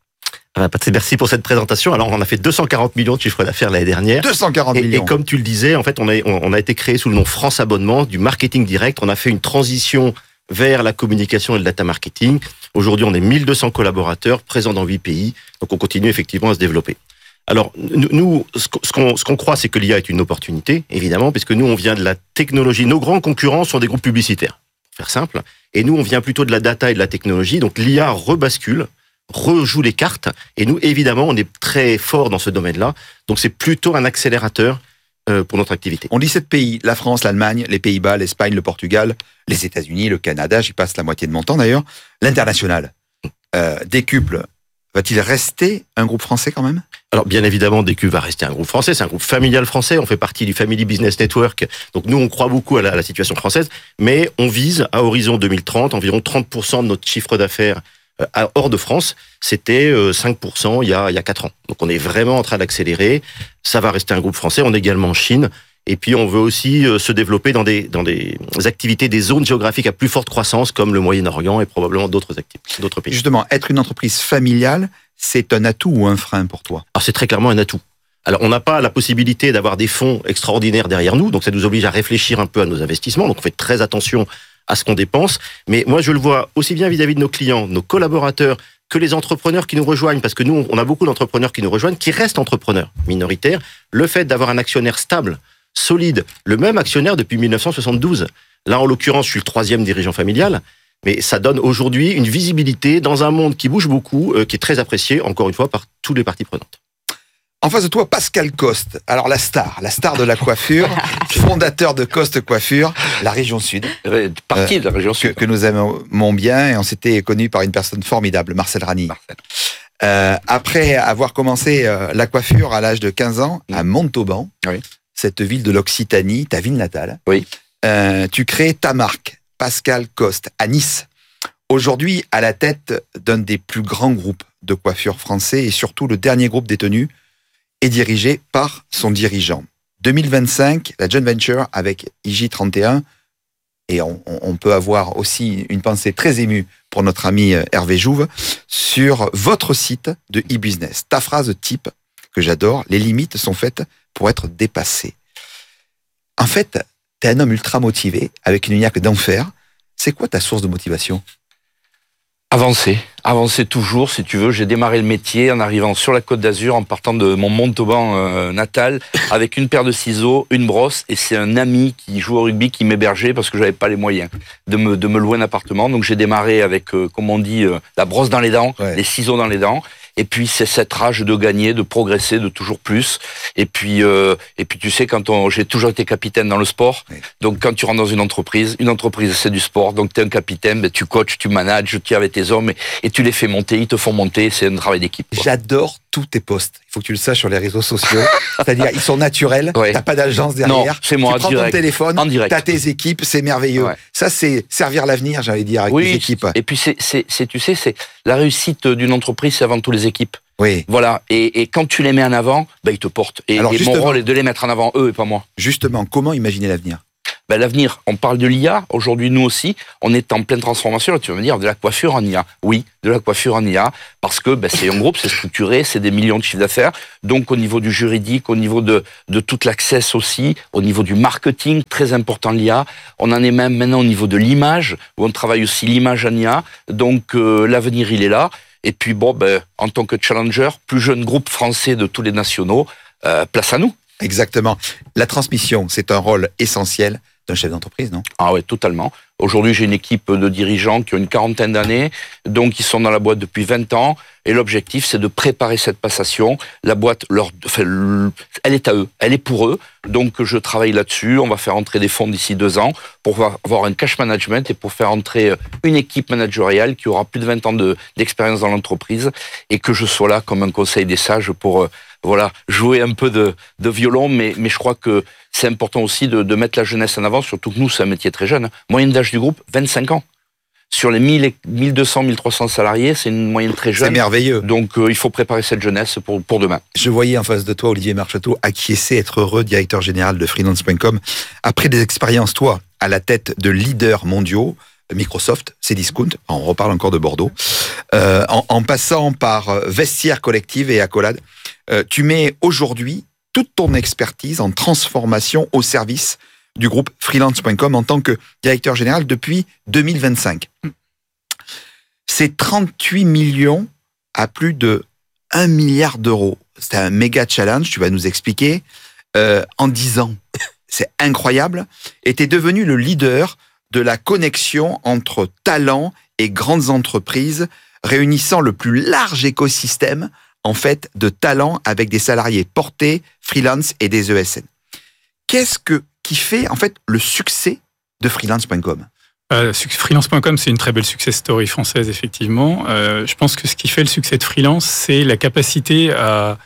Merci pour cette présentation. Alors, on a fait deux cent quarante millions de chiffre d'affaires l'année dernière. deux cent quarante et, millions. Et comme tu le disais, en fait, on a, on a été créé sous le nom France Abonnement, du marketing direct. On a fait une transition vers la communication et le data marketing. Aujourd'hui, on est mille deux cents collaborateurs présents dans huit pays. Donc, on continue effectivement à se développer. Alors, nous, ce qu'on, ce qu'on croit, c'est que l'I A est une opportunité, évidemment, puisque nous, on vient de la technologie. Nos grands concurrents sont des groupes publicitaires, pour faire simple. Et nous, on vient plutôt de la data et de la technologie. Donc, l'I A rebascule, rejoue les cartes. Et nous, évidemment, on est très fort dans ce domaine-là. Donc, c'est plutôt un accélérateur euh, pour notre activité. On dit sept pays, la France, l'Allemagne, les Pays-Bas, l'Espagne, le Portugal, les États-Unis, le Canada, j'y passe la moitié de mon temps d'ailleurs. L'international, euh, Décuple, va-t-il rester un groupe français quand même? Alors, bien évidemment, Décuple va rester un groupe français. C'est un groupe familial français. On fait partie du Family Business Network. Donc, nous, on croit beaucoup à la, à la situation française. Mais on vise, à horizon deux mille trente, environ trente pour cent de notre chiffre d'affaires euh, hors de France. C'était euh, cinq pour cent il y a, il y a quatre ans. Donc, on est vraiment en train d'accélérer. Ça va rester un groupe français. On est également en Chine. Et puis, on veut aussi euh, se développer dans des, dans des activités, des zones géographiques à plus forte croissance, comme le Moyen-Orient et probablement d'autres activités, d'autres pays. Justement, être une entreprise familiale, c'est un atout ou un frein pour toi? Alors, c'est très clairement un atout. Alors, on n'a pas la possibilité d'avoir des fonds extraordinaires derrière nous, donc ça nous oblige à réfléchir un peu à nos investissements, donc on fait très attention à ce qu'on dépense. Mais moi, je le vois aussi bien vis-à-vis de nos clients, nos collaborateurs, que les entrepreneurs qui nous rejoignent, parce que nous, on a beaucoup d'entrepreneurs qui nous rejoignent, qui restent entrepreneurs minoritaires. Le fait d'avoir un actionnaire stable, solide, le même actionnaire depuis mille neuf cent soixante-douze. Là, en l'occurrence, je suis le troisième dirigeant familial, mais ça donne aujourd'hui une visibilité dans un monde qui bouge beaucoup, euh, qui est très apprécié, encore une fois, par toutes les parties prenantes. En face de toi, Pascal Coste. Alors, la star, la star de la coiffure, fondateur de Coste Coiffure, la région Sud. Partie euh, de la région Sud. Que, que nous aimons bien, et on s'était connu par une personne formidable, Marcel Rani. Marcel. Euh, après avoir commencé euh, la coiffure à l'âge de quinze ans, à Montauban, oui. Cette ville de l'Occitanie, ta ville natale, oui. euh, tu crées ta marque, Pascal Coste, à Nice. Aujourd'hui, à la tête d'un des plus grands groupes de coiffure français et surtout le dernier groupe détenu est dirigé par son dirigeant. deux mille vingt-cinq, la joint venture avec I J trente et un, et on, on peut avoir aussi une pensée très émue pour notre ami Hervé Jouve, sur votre site de e-business. Ta phrase type, que j'adore, les limites sont faites pour être dépassées. En fait, t'es un homme ultra motivé, avec une niaque d'enfer. C'est quoi ta source de motivation? Avancer, avancer toujours, si tu veux. J'ai démarré le métier en arrivant sur la Côte d'Azur, en partant de mon Montauban euh, natal, avec une paire de ciseaux, une brosse, et c'est un ami qui joue au rugby qui m'hébergeait parce que j'avais pas les moyens de me, de me louer un appartement. Donc j'ai démarré avec, euh, comme on dit, euh, la brosse dans les dents, ouais. Les ciseaux dans les dents. Et puis c'est cette rage de gagner, de progresser, de toujours plus. Et puis, euh, et puis tu sais, quand on, j'ai toujours été capitaine dans le sport. Oui. Donc quand tu rentres dans une entreprise, une entreprise c'est du sport. Donc tu es un capitaine, ben, tu coaches, tu manages, tu es avec tes hommes et, et tu les fais monter, ils te font monter. C'est un travail d'équipe. Quoi. J'adore tous tes posts. Il faut que tu le saches sur les réseaux sociaux. C'est-à-dire ils sont naturels. Ouais. T'as pas d'agence derrière. Non, c'est moi. Tu prends direct. ton téléphone. En direct. T'as tes équipes, c'est merveilleux. Ouais. Ça c'est servir l'avenir, j'allais dire, avec oui, tes équipes. Et puis c'est, c'est, c'est, tu sais, c'est la réussite d'une entreprise, c'est avant tout les équipes. Oui. Voilà. Et, et quand tu les mets en avant, ben, ils te portent. Et, et mon rôle est de les mettre en avant, eux et pas moi. Justement, comment imaginer l'avenir? Ben, l'avenir, on parle de l'I A. Aujourd'hui, nous aussi, on est en pleine transformation. Là, tu vas me dire, de la coiffure en I A. Oui, de la coiffure en I A, parce que ben, c'est un groupe, c'est structuré, c'est des millions de chiffres d'affaires. Donc, au niveau du juridique, au niveau de, de toute l'access aussi, au niveau du marketing, très important l'I A. On en est même maintenant au niveau de l'image, où on travaille aussi l'image en I A. Donc, euh, l'avenir, il est là. Et puis, bon, ben, en tant que challenger, plus jeune groupe français de tous les nationaux, euh, place à nous. Exactement. La transmission, c'est un rôle essentiel d'un chef d'entreprise, non? Ah oui, totalement. Aujourd'hui, j'ai une équipe de dirigeants qui ont une quarantaine d'années, donc ils sont dans la boîte depuis vingt ans, et l'objectif, c'est de préparer cette passation. La boîte, leur, enfin, elle est à eux, elle est pour eux, donc je travaille là-dessus. On va faire entrer des fonds d'ici deux ans pour avoir un cash management et pour faire entrer une équipe managériale qui aura plus de vingt ans de, d'expérience dans l'entreprise, et que je sois là comme un conseil des sages pour... Voilà, jouer un peu de, de violon, mais, mais je crois que c'est important aussi de, de mettre la jeunesse en avant, surtout que nous, c'est un métier très jeune. Moyenne d'âge du groupe, vingt-cinq ans. Sur les mille, mille deux cents, mille trois cents salariés, c'est une moyenne très jeune. C'est merveilleux. Donc, euh, il faut préparer cette jeunesse pour, pour demain. Je voyais en face de toi, Olivier Marcheteau, acquiescer, être heureux, directeur général de freelance point com. Après des expériences, toi, à la tête de leaders mondiaux, Microsoft, Cdiscount, on reparle encore de Bordeaux, euh, en, en passant par Vestiaire Collective et Accolade, euh, tu mets aujourd'hui toute ton expertise en transformation au service du groupe freelance point com en tant que directeur général depuis deux mille vingt-cinq. C'est trente-huit millions à plus de un milliard d'euros. C'est un méga challenge, tu vas nous expliquer, euh, en dix ans. C'est incroyable. Et tu es devenu le leader de la connexion entre talents et grandes entreprises, réunissant le plus large écosystème en fait de talents avec des salariés portés, freelance et des E S N. Qu'est-ce que qui fait en fait le succès de freelance point com? Euh, freelance point com, c'est une très belle success story française, effectivement. Euh, je pense que ce qui fait le succès de freelance, c'est la capacité à,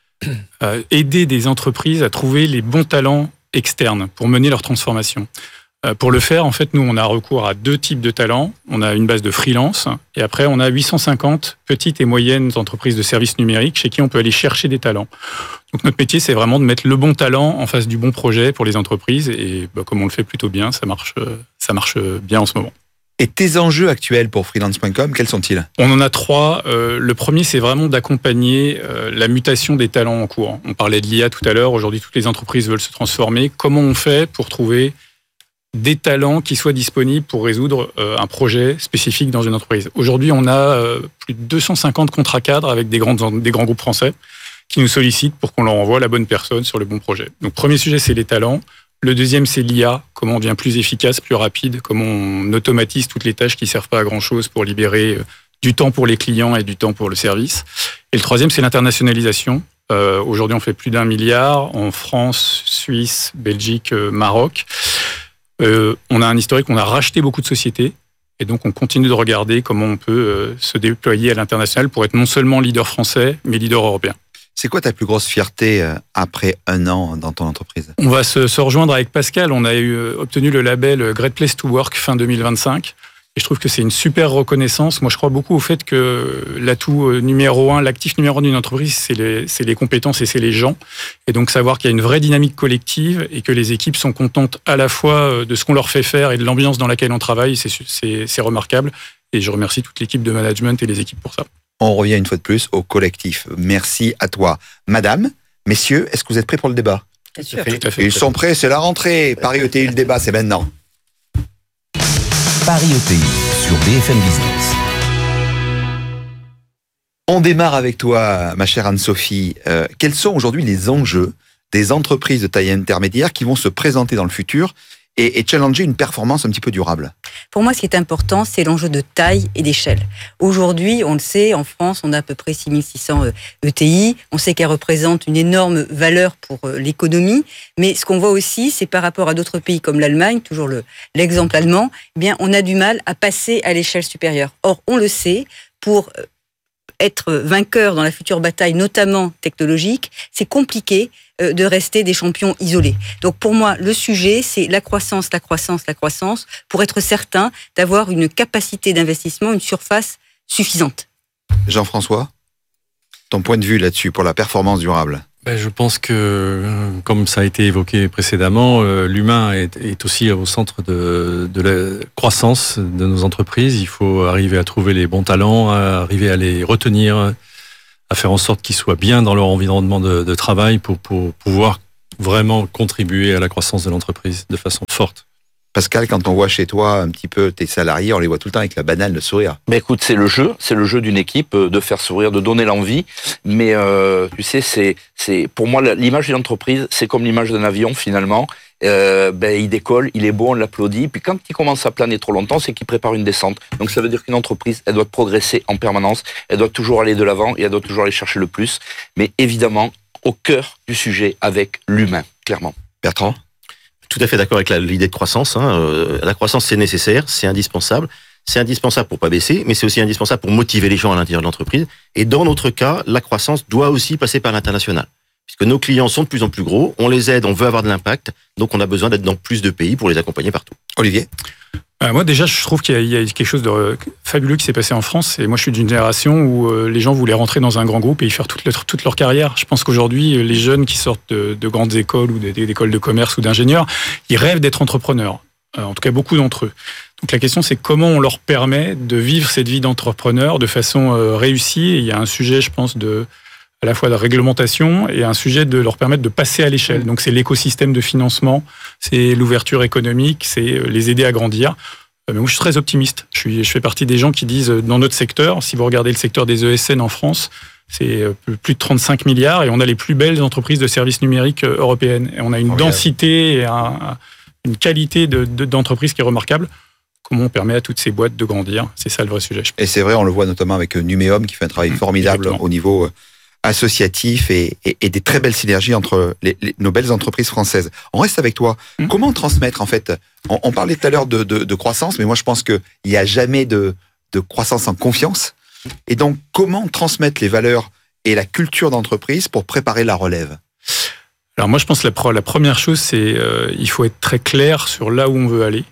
à aider des entreprises à trouver les bons talents externes pour mener leur transformation. Euh, pour le faire, en fait, nous, on a recours à deux types de talents. On a une base de freelance et après, on a huit cent cinquante petites et moyennes entreprises de services numériques chez qui on peut aller chercher des talents. Donc, notre métier, c'est vraiment de mettre le bon talent en face du bon projet pour les entreprises et bah, comme on le fait plutôt bien, ça marche, ça marche bien en ce moment. Et tes enjeux actuels pour freelance point com, quels sont-ils? On en a trois. Euh, le premier, c'est vraiment d'accompagner euh, la mutation des talents en cours. On parlait de l'I A tout à l'heure. Aujourd'hui, toutes les entreprises veulent se transformer. Comment on fait pour trouver des talents qui soient disponibles pour résoudre euh, un projet spécifique dans une entreprise? Aujourd'hui, on a euh, plus de deux cent cinquante contrats cadres avec des, grandes, des grands groupes français qui nous sollicitent pour qu'on leur envoie la bonne personne sur le bon projet. Donc, premier sujet, c'est les talents. Le deuxième, c'est l'I A. Comment on devient plus efficace, plus rapide, comment on automatise toutes les tâches qui ne servent pas à grand-chose pour libérer du temps pour les clients et du temps pour le service. Et le troisième, c'est l'internationalisation. Euh, aujourd'hui, on fait plus d'un milliard en France, Suisse, Belgique, euh, Maroc. Euh, on a un historique, on a racheté beaucoup de sociétés. Et donc, on continue de regarder comment on peut euh, se déployer à l'international pour être non seulement leader français, mais leader européen. C'est quoi ta plus grosse fierté après un an dans ton entreprise? On va se, se rejoindre avec Pascal. On a eu, obtenu le label Great Place to Work fin deux mille vingt-cinq. Et je trouve que c'est une super reconnaissance. Moi, je crois beaucoup au fait que l'atout numéro un, l'actif numéro un d'une entreprise, c'est les, c'est les compétences et c'est les gens. Et donc, savoir qu'il y a une vraie dynamique collective et que les équipes sont contentes à la fois de ce qu'on leur fait faire et de l'ambiance dans laquelle on travaille, c'est, c'est, c'est remarquable. Et je remercie toute l'équipe de management et les équipes pour ça. On revient une fois de plus au collectif. Merci à toi. Madame, messieurs, est-ce que vous êtes prêts pour le débat? Bien sûr. Tout à fait. Ils sont prêts, c'est la rentrée. Paris E T I, le débat, c'est maintenant. Paris E T I sur B F M Business. On démarre avec toi, ma chère Anne-Sophie. Euh, quels sont aujourd'hui les enjeux des entreprises de taille intermédiaire qui vont se présenter dans le futur et, et challenger une performance un petit peu durable? Pour moi, ce qui est important, c'est l'enjeu de taille et d'échelle. Aujourd'hui, on le sait, en France, on a à peu près six mille six cents E T I. On sait qu'elles représentent une énorme valeur pour l'économie. Mais ce qu'on voit aussi, c'est par rapport à d'autres pays comme l'Allemagne, toujours le, l'exemple allemand, eh bien, on a du mal à passer à l'échelle supérieure. Or, on le sait, pour être vainqueur dans la future bataille, notamment technologique, c'est compliqué de rester des champions isolés. Donc pour moi, le sujet, c'est la croissance, la croissance, la croissance, pour être certain d'avoir une capacité d'investissement, une surface suffisante. Jean-François, ton point de vue là-dessus pour la performance durable? Ben, je pense que, comme ça a été évoqué précédemment, euh, l'humain est, est aussi au centre de, de la croissance de nos entreprises. Il faut arriver à trouver les bons talents, à arriver à les retenir, à faire en sorte qu'ils soient bien dans leur environnement de, de travail pour, pour pouvoir vraiment contribuer à la croissance de l'entreprise de façon forte. Pascal, quand on voit chez toi un petit peu tes salariés, on les voit tout le temps avec la banane, le sourire. Mais écoute, c'est le jeu, c'est le jeu d'une équipe, de faire sourire, de donner l'envie. Mais euh, tu sais, c'est, c'est pour moi l'image d'une entreprise, c'est comme l'image d'un avion finalement. Euh, ben il décolle, il est beau, on l'applaudit. Puis quand il commence à planer trop longtemps, c'est qu'il prépare une descente. Donc ça veut dire qu'une entreprise, elle doit progresser en permanence, elle doit toujours aller de l'avant et elle doit toujours aller chercher le plus. Mais évidemment, au cœur du sujet avec l'humain, clairement. Bertrand ? Tout à fait d'accord avec la, l'idée de croissance. Hein. Euh, la croissance, c'est nécessaire, c'est indispensable. C'est indispensable pour pas baisser, mais c'est aussi indispensable pour motiver les gens à l'intérieur de l'entreprise. Et dans notre cas, la croissance doit aussi passer par l'international. Puisque nos clients sont de plus en plus gros, on les aide, on veut avoir de l'impact, donc on a besoin d'être dans plus de pays pour les accompagner partout. Olivier ? Euh, moi, déjà, je trouve qu'il y a, il y a quelque chose de fabuleux qui s'est passé en France. Et moi, je suis d'une génération où euh, les gens voulaient rentrer dans un grand groupe et y faire toute leur, toute leur carrière. Je pense qu'aujourd'hui, les jeunes qui sortent de, de grandes écoles ou d'écoles de commerce ou d'ingénieurs, ils rêvent d'être entrepreneurs. Euh, en tout cas, beaucoup d'entre eux. Donc la question, c'est comment on leur permet de vivre cette vie d'entrepreneur de façon euh, réussie. Et il y a un sujet, je pense, de à la fois de réglementation et un sujet de leur permettre de passer à l'échelle. Donc c'est l'écosystème de financement, c'est l'ouverture économique, c'est les aider à grandir. Mais moi je suis très optimiste. Je, suis, je fais partie des gens qui disent dans notre secteur, si vous regardez le secteur des E S N en France, c'est plus de trente-cinq milliards et on a les plus belles entreprises de services numériques européennes. Et on a une oh, densité et un, une qualité de, de, d'entreprise qui est remarquable. Comment on permet à toutes ces boîtes de grandir ? C'est ça le vrai sujet. Et c'est vrai, on le voit notamment avec Numéum qui fait un travail formidable Exactement. Au niveau associatif et, et, et des très belles synergies entre les, les, nos belles entreprises françaises. On reste avec toi. Mmh. Comment transmettre, en fait, on, on parlait tout à l'heure de, de, de croissance, mais moi je pense qu'il n'y a jamais de, de croissance en confiance. Et donc, comment transmettre les valeurs et la culture d'entreprise pour préparer la relève ? Alors moi je pense que la, la première chose, c'est euh, il faut être très clair sur là où on veut aller.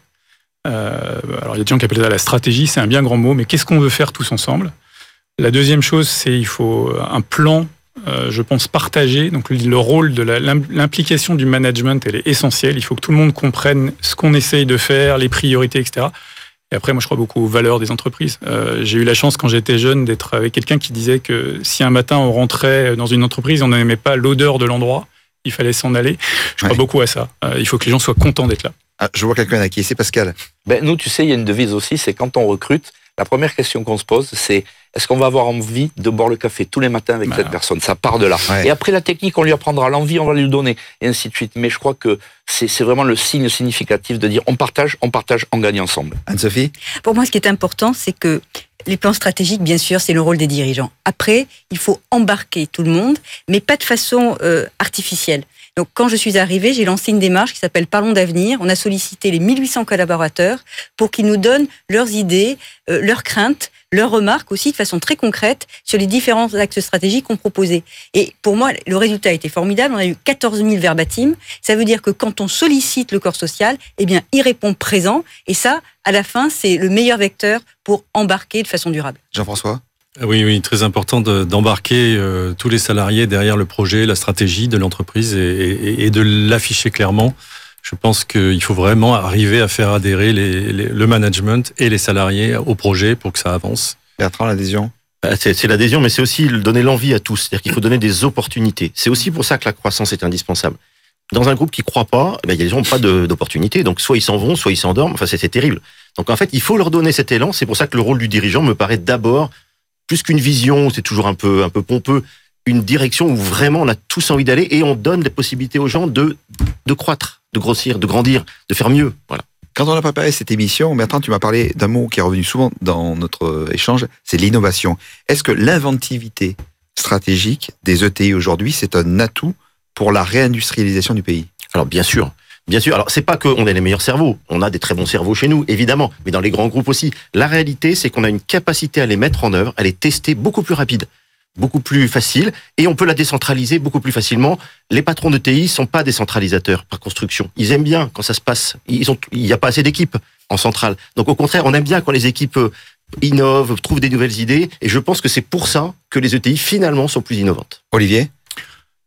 Euh, alors il y a des gens qui appellent ça la stratégie, c'est un bien grand mot, mais qu'est-ce qu'on veut faire tous ensemble ? La deuxième chose, c'est il faut un plan, euh, je pense, partagé. Donc le rôle de la, l'implication du management, elle est essentielle. Il faut que tout le monde comprenne ce qu'on essaye de faire, les priorités, et cetera. Et après, moi, je crois beaucoup aux valeurs des entreprises. Euh, j'ai eu la chance, quand j'étais jeune, d'être avec quelqu'un qui disait que si un matin on rentrait dans une entreprise, on n'aimait pas l'odeur de l'endroit, il fallait s'en aller. Je crois ouais. beaucoup à ça. Euh, il faut que les gens soient contents d'être là. Ah, je vois quelqu'un qui c'est Pascal. Ben, nous, tu sais, il y a une devise aussi, c'est quand on recrute, la première question qu'on se pose, c'est est-ce qu'on va avoir envie de boire le café tous les matins avec bah, cette personne ? Ça part de là. Ouais. Et après, la technique, on lui apprendra, l'envie, on va lui donner, et ainsi de suite. Mais je crois que c'est, c'est vraiment le signe significatif de dire on partage, on partage, on gagne ensemble. Anne-Sophie ? Pour moi, ce qui est important, c'est que les plans stratégiques, bien sûr, c'est le rôle des dirigeants. Après, il faut embarquer tout le monde, mais pas de façon euh, artificielle. Donc, quand je suis arrivée, j'ai lancé une démarche qui s'appelle Parlons d'avenir. On a sollicité les mille huit cents collaborateurs pour qu'ils nous donnent leurs idées, euh, leurs craintes, leurs remarques aussi de façon très concrète sur les différents axes stratégiques qu'on proposait. Et pour moi, le résultat a été formidable. On a eu quatorze mille verbatim. Ça veut dire que quand on sollicite le corps social, eh bien, il répond présent. Et ça, à la fin, c'est le meilleur vecteur pour embarquer de façon durable. Jean-François ? Oui, oui, très important de, d'embarquer euh, tous les salariés derrière le projet, la stratégie de l'entreprise et, et, et de l'afficher clairement. Je pense qu'il faut vraiment arriver à faire adhérer les, les, le management et les salariés au projet pour que ça avance. Bertrand, l'adhésion ? C'est, c'est l'adhésion, mais c'est aussi donner l'envie à tous. C'est-à-dire qu'il faut donner des opportunités. C'est aussi pour ça que la croissance est indispensable. Dans un groupe qui ne croit pas, ben, il y a des gens qui n'ont pas de, d'opportunités. Donc soit ils s'en vont, soit ils s'endorment. Enfin, c'est, c'est terrible. Donc en fait, il faut leur donner cet élan. C'est pour ça que le rôle du dirigeant me paraît d'abord, plus qu'une vision, c'est toujours un peu, un peu pompeux, une direction où vraiment on a tous envie d'aller et on donne des possibilités aux gens de, de croître, de grossir, de grandir, de faire mieux. Voilà. Quand on a préparé cette émission, Bertrand, tu m'as parlé d'un mot qui est revenu souvent dans notre échange, c'est l'innovation. Est-ce que l'inventivité stratégique des E T I aujourd'hui, c'est un atout pour la réindustrialisation du pays ? Alors bien sûr. Bien sûr, alors c'est pas qu'on ait les meilleurs cerveaux, on a des très bons cerveaux chez nous, évidemment, mais dans les grands groupes aussi. La réalité, c'est qu'on a une capacité à les mettre en œuvre, à les tester beaucoup plus rapide, beaucoup plus facile, et on peut la décentraliser beaucoup plus facilement. Les patrons de T I sont pas des centralisateurs par construction. Ils aiment bien quand ça se passe. Ils ont, il n'y a pas assez d'équipes en centrale. Donc au contraire, on aime bien quand les équipes innovent, trouvent des nouvelles idées, et je pense que c'est pour ça que les E T I finalement sont plus innovantes. Olivier ?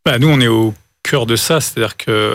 Bah, nous, on est au cœur de ça, c'est-à-dire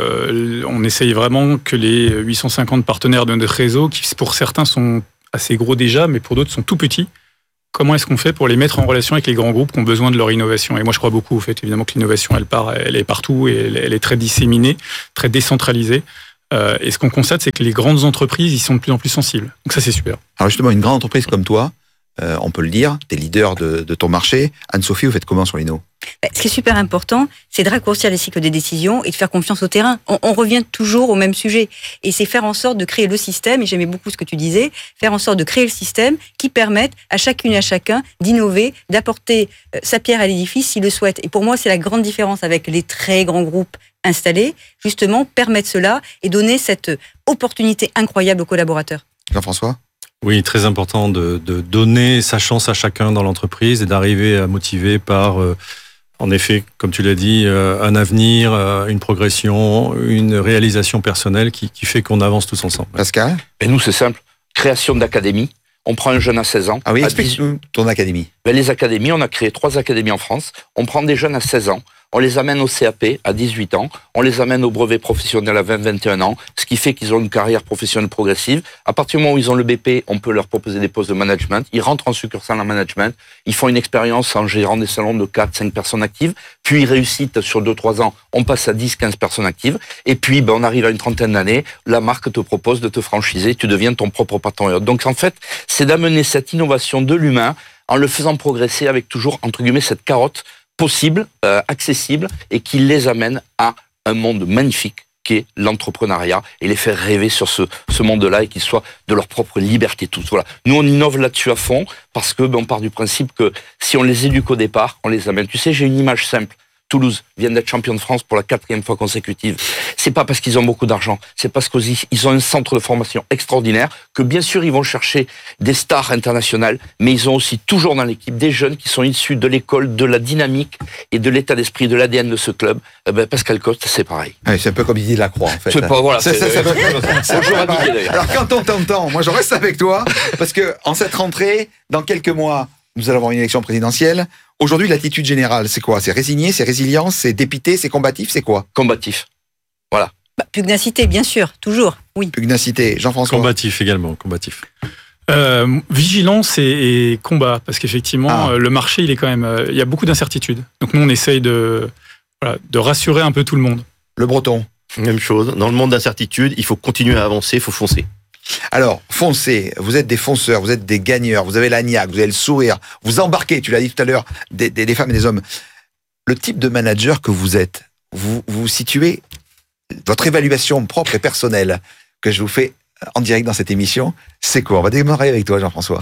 qu'on essaye vraiment que les huit cent cinquante partenaires de notre réseau, qui pour certains sont assez gros déjà, mais pour d'autres sont tout petits, comment est-ce qu'on fait pour les mettre en relation avec les grands groupes qui ont besoin de leur innovation? Et moi, je crois beaucoup au fait, évidemment, que l'innovation, elle part, elle est partout et elle, elle est très disséminée, très décentralisée. Euh, et ce qu'on constate, c'est que les grandes entreprises, ils sont de plus en plus sensibles. Donc ça, c'est super. Alors justement, une grande entreprise comme toi, euh, on peut le dire, tu es leader de, de ton marché. Anne-Sophie, vous faites comment sur l'inno? Ce qui est super important, c'est de raccourcir les cycles des décisions et de faire confiance au terrain. On, on revient toujours au même sujet. Et c'est faire en sorte de créer le système, et j'aimais beaucoup ce que tu disais, faire en sorte de créer le système qui permette à chacune et à chacun d'innover, d'apporter euh, sa pierre à l'édifice s'il le souhaite. Et pour moi, c'est la grande différence avec les très grands groupes installés, justement, permettre cela et donner cette opportunité incroyable aux collaborateurs. Jean-François? Oui, très important de, de donner sa chance à chacun dans l'entreprise et d'arriver à motiver par... Euh, En effet, comme tu l'as dit, un avenir, une progression, une réalisation personnelle qui, qui fait qu'on avance tous ensemble. Pascal? Et nous, c'est simple. Création d'académie. On prend un jeune à seize ans. Ah oui, explique-nous ton académie. Ben, les académies, on a créé trois académies en France. On prend des jeunes à seize ans. On les amène au C A P à dix-huit ans. On les amène au brevet professionnel à vingt à vingt et un ans. Ce qui fait qu'ils ont une carrière professionnelle progressive. À partir du moment où ils ont le B P, on peut leur proposer des postes de management. Ils rentrent en succursale en management. Ils font une expérience en gérant des salons de quatre à cinq personnes actives. Puis ils réussissent sur deux à trois ans. On passe à dix à quinze personnes actives. Et puis, ben, on arrive à une trentaine d'années. La marque te propose de te franchiser. Tu deviens ton propre patron. Donc, en fait, c'est d'amener cette innovation de l'humain en le faisant progresser avec toujours, entre guillemets, cette carotte possible, euh, accessible, et qui les amène à un monde magnifique qui est l'entrepreneuriat, et les faire rêver sur ce, ce monde-là et qu'ils soient de leur propre liberté tous. Voilà. Nous, on innove là-dessus à fond parce que ben, on part du principe que si on les éduque au départ, on les amène. Tu sais, j'ai une image simple. Toulouse vient d'être champion de France pour la quatrième fois consécutive. C'est pas parce qu'ils ont beaucoup d'argent, c'est parce qu'ils ont un centre de formation extraordinaire, que bien sûr ils vont chercher des stars internationales, mais ils ont aussi toujours dans l'équipe des jeunes qui sont issus de l'école, de la dynamique et de l'état d'esprit, de l'A D N de ce club. Eh ben, Pascal Coste, c'est pareil. Ouais, c'est un peu comme Didier Lacroix, en fait. C'est pas, voilà. C'est, c'est, c'est, c'est, c'est, c'est bonjour à Didier, d'ailleurs. Alors quand on t'entend, moi je reste avec toi, parce que en cette rentrée, dans quelques mois, nous allons avoir une élection présidentielle. Aujourd'hui, l'attitude générale, c'est quoi? C'est résigné, c'est résilience, c'est dépité, c'est combatif, c'est quoi? Combatif. Voilà. Bah, pugnacité, bien sûr, toujours, oui. Pugnacité, Jean-François? Combatif également, combatif. Euh, vigilance et, et combat, parce qu'effectivement, ah. euh, le marché, il est quand même, euh, il y a beaucoup d'incertitudes. Donc nous, on essaye de, voilà, de rassurer un peu tout le monde. Le Breton? Même chose. Dans le monde d'incertitude, il faut continuer à avancer, il faut foncer. Alors, foncez, vous êtes des fonceurs, vous êtes des gagneurs, vous avez la niaque, vous avez le sourire, vous embarquez, tu l'as dit tout à l'heure, des, des, des femmes et des hommes. Le type de manager que vous êtes, vous vous situez, votre évaluation propre et personnelle que je vous fais en direct dans cette émission, c'est quoi? On va démarrer avec toi, Jean-François.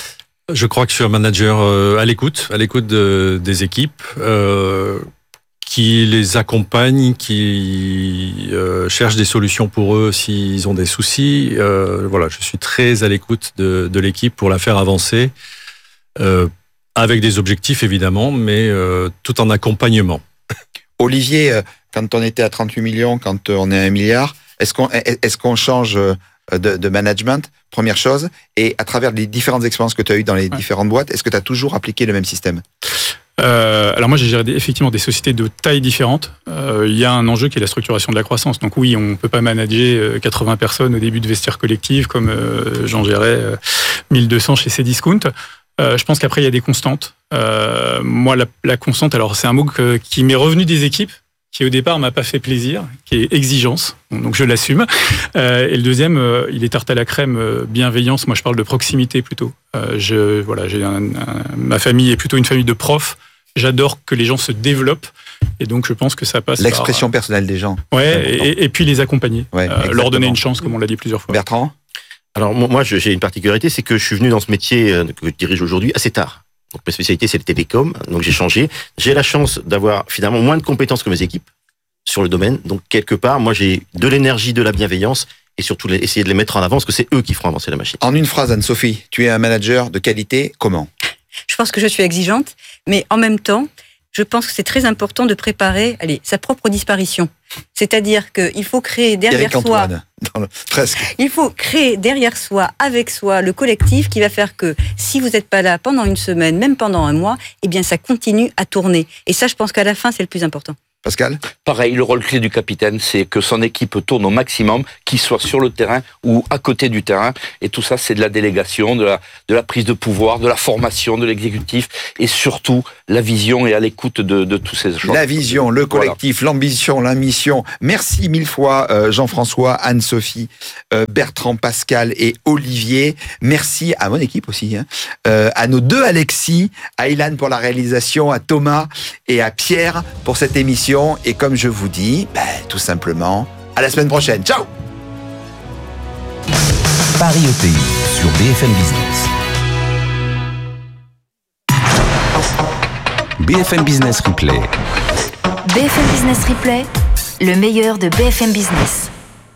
Je crois que je suis un manager euh, à l'écoute, à l'écoute de, des équipes, euh, qui les accompagne, qui euh, cherchent des solutions pour eux s'ils ont des soucis. Euh, voilà, je suis très à l'écoute de, de l'équipe pour la faire avancer, euh, avec des objectifs évidemment, mais euh, tout en accompagnement. Olivier, quand on était à trente-huit millions, quand on est à un milliard, est-ce qu'on, est-ce qu'on change de, de management? Première chose. Et à travers les différentes expériences que tu as eues dans les ouais. différentes boîtes, est-ce que tu as toujours appliqué le même système? Euh, alors moi j'ai géré des, effectivement des sociétés de tailles différentes. Euh, il y a un enjeu qui est la structuration de la croissance. Donc oui, on peut pas manager quatre-vingts personnes au début de vestiaire collectif comme euh, j'en gérais euh, mille deux cents chez Cdiscount. Euh, je pense qu'après il y a des constantes. Euh, moi la, la constante, alors c'est un mot que, qui m'est revenu des équipes, qui au départ m'a pas fait plaisir, qui est exigence. Donc je l'assume. Euh, et le deuxième, euh, il est tarte à la crème, euh, bienveillance. Moi je parle de proximité plutôt. Euh, je voilà, j'ai un, un, ma famille est plutôt une famille de profs. J'adore que les gens se développent et donc je pense que ça passe l'expression par, personnelle des gens. Ouais, et, et puis les accompagner, ouais, euh, leur donner une chance comme on l'a dit plusieurs fois. Bertrand? Alors moi j'ai une particularité, c'est que je suis venu dans ce métier que je dirige aujourd'hui assez tard. Donc ma spécialité c'est le télécom, donc j'ai changé. J'ai la chance d'avoir finalement moins de compétences que mes équipes sur le domaine. Donc quelque part, moi j'ai de l'énergie, de la bienveillance et surtout essayer de les mettre en avant parce que c'est eux qui feront avancer la machine. En une phrase, Anne-Sophie, tu es un manager de qualité, comment? Je pense que je suis exigeante, mais en même temps, je pense que c'est très important de préparer allez, sa propre disparition. C'est-à-dire qu'il faut créer derrière Eric soi... Antoine, dans le... presque. Il faut créer derrière soi, avec soi, le collectif qui va faire que si vous n'êtes pas là pendant une semaine, même pendant un mois, eh bien ça continue à tourner. Et ça, je pense qu'à la fin, c'est le plus important. Pascal ? Pareil, le rôle clé du capitaine, c'est que son équipe tourne au maximum, qu'il soit sur le terrain ou à côté du terrain. Et tout ça, c'est de la délégation, de la, de la prise de pouvoir, de la formation de l'exécutif et surtout la vision et à l'écoute de, de tous ces choses. La vision, le collectif, voilà. L'ambition, la mission. Merci mille fois euh, Jean-François, Anne-Sophie, euh, Bertrand, Pascal et Olivier. Merci à mon équipe aussi, hein, euh, à nos deux Alexis, à Ilan pour la réalisation, à Thomas et à Pierre pour cette émission. Et comme je vous dis, ben, tout simplement, à la semaine prochaine. Ciao! Paris E T I sur B F M Business. B F M Business Replay. B F M Business Replay, le meilleur de B F M Business.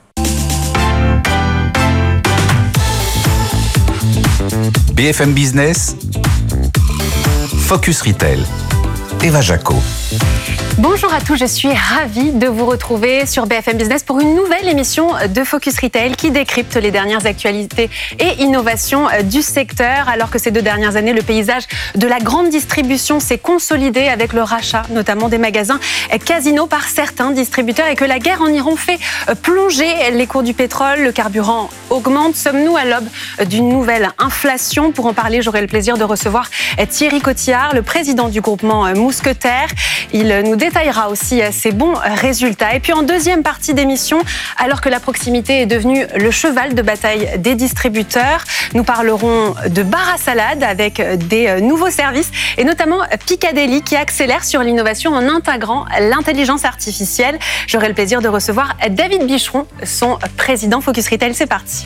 B F M Business, Focus Retail. Eva Jaco. Bonjour à tous, je suis ravie de vous retrouver sur B F M Business pour une nouvelle émission de Focus Retail qui décrypte les dernières actualités et innovations du secteur. Alors que ces deux dernières années, le paysage de la grande distribution s'est consolidé avec le rachat notamment des magasins Casino par certains distributeurs et que la guerre en Iran fait plonger les cours du pétrole, le carburant augmente. Sommes-nous à l'aube d'une nouvelle inflation? Pour en parler, j'aurai le plaisir de recevoir Thierry Cotillard, le président du groupement Mousquetaire. Il nous détaillera aussi ses bons résultats. Et puis en deuxième partie d'émission, alors que la proximité est devenue le cheval de bataille des distributeurs, nous parlerons de bar à salade avec des nouveaux services et notamment Picadeli qui accélère sur l'innovation en intégrant l'intelligence artificielle. J'aurai le plaisir de recevoir David Bicheron, son président. Focus Retail, c'est parti.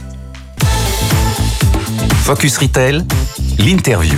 Focus Retail, l'interview.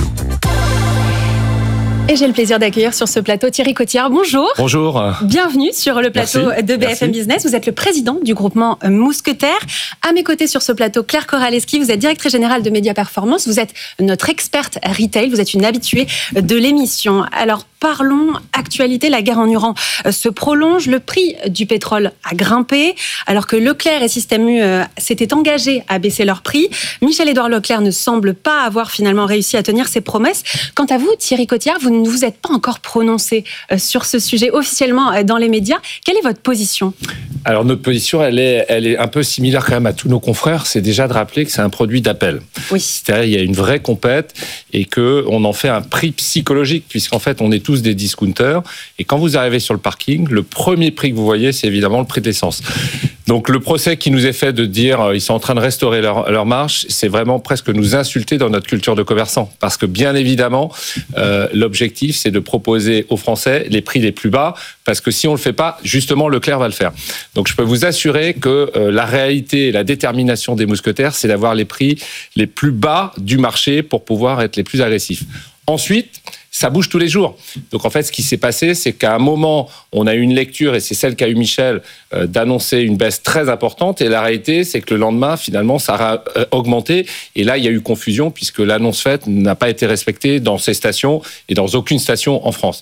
Et j'ai le plaisir d'accueillir sur ce plateau Thierry Cotillard. Bonjour. Bonjour. Bienvenue sur le plateau Merci. de B F M Merci. Business. Vous êtes le président du groupement Mousquetaire. À mes côtés sur ce plateau, Claire Koraleski, vous êtes directrice générale de Média Performance. Vous êtes notre experte retail. Vous êtes une habituée de l'émission. Alors, parlons actualité. La guerre en Iran se prolonge. Le prix du pétrole a grimpé. Alors que Leclerc et Système U s'étaient engagés à baisser leur prix, Michel-Édouard Leclerc ne semble pas avoir finalement réussi à tenir ses promesses. Quant à vous, Thierry Cotillard, vous ne vous êtes pas encore prononcé sur ce sujet officiellement dans les médias. Quelle est votre position ? Alors notre position, elle est, elle est un peu similaire quand même à tous nos confrères. C'est déjà de rappeler que c'est un produit d'appel. Oui. C'est-à-dire il y a une vraie compète et que on en fait un prix psychologique puisqu'en fait on est tous des discounters. Et quand vous arrivez sur le parking, le premier prix que vous voyez, c'est évidemment le prix de l'essence. Donc le procès qui nous est fait de dire euh, ils sont en train de restaurer leur, leur marge, c'est vraiment presque nous insulter dans notre culture de commerçant. Parce que bien évidemment, euh, l'objectif, c'est de proposer aux Français les prix les plus bas. Parce que si on le fait pas, justement, Leclerc va le faire. Donc je peux vous assurer que euh, la réalité et la détermination des mousquetaires, c'est d'avoir les prix les plus bas du marché pour pouvoir être les plus agressifs. Ensuite, ça bouge tous les jours. Donc en fait, ce qui s'est passé, c'est qu'à un moment, on a eu une lecture, et c'est celle qu'a eu Michel, euh, d'annoncer une baisse très importante. Et la réalité, c'est que le lendemain, finalement, ça a euh, augmenté. Et là, il y a eu confusion, puisque l'annonce faite n'a pas été respectée dans ces stations et dans aucune station en France.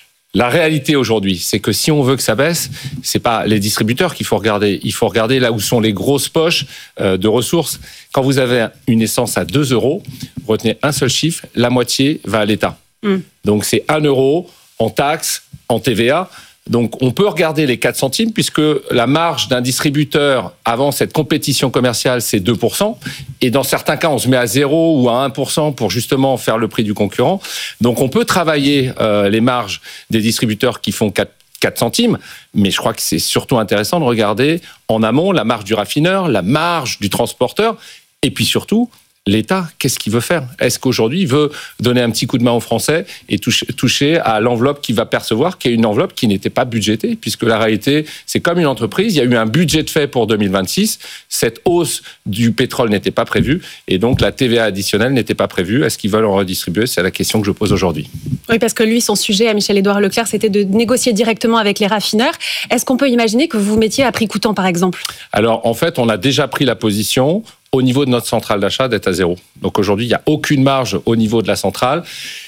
La réalité aujourd'hui, c'est que si on veut que ça baisse, c'est pas les distributeurs qu'il faut regarder. Il faut regarder là où sont les grosses poches euh, de ressources. Quand vous avez une essence à deux euros, retenez un seul chiffre, la moitié va à l'État. Mmh. Donc c'est un euro en taxes, en T V A. Donc on peut regarder les quatre centimes puisque la marge d'un distributeur avant cette compétition commerciale, c'est deux pour cent. Et dans certains cas, on se met à zéro ou à un pour cent pour justement faire le prix du concurrent. Donc on peut travailler euh, les marges des distributeurs qui font quatre centimes, mais je crois que c'est surtout intéressant de regarder en amont la marge du raffineur, la marge du transporteur, et puis surtout, l'État, qu'est-ce qu'il veut faire ? Est-ce qu'aujourd'hui, il veut donner un petit coup de main aux Français et toucher, toucher à l'enveloppe qu'il va percevoir, qui est une enveloppe qui n'était pas budgétée, puisque la réalité, c'est comme une entreprise, il y a eu un budget de fait pour deux mille vingt-six, cette hausse du pétrole n'était pas prévue, et donc la T V A additionnelle n'était pas prévue. Est-ce qu'ils veulent en redistribuer ? C'est la question que je pose aujourd'hui. Oui, parce que lui, son sujet à Michel-Édouard Leclerc, c'était de négocier directement avec les raffineurs. Est-ce qu'on peut imaginer que vous vous mettiez à prix coûtant, par exemple ? Alors, en fait, on a déjà pris la position au niveau de notre centrale d'achat d'être à zéro. Donc aujourd'hui, il n'y a aucune marge au niveau de la centrale.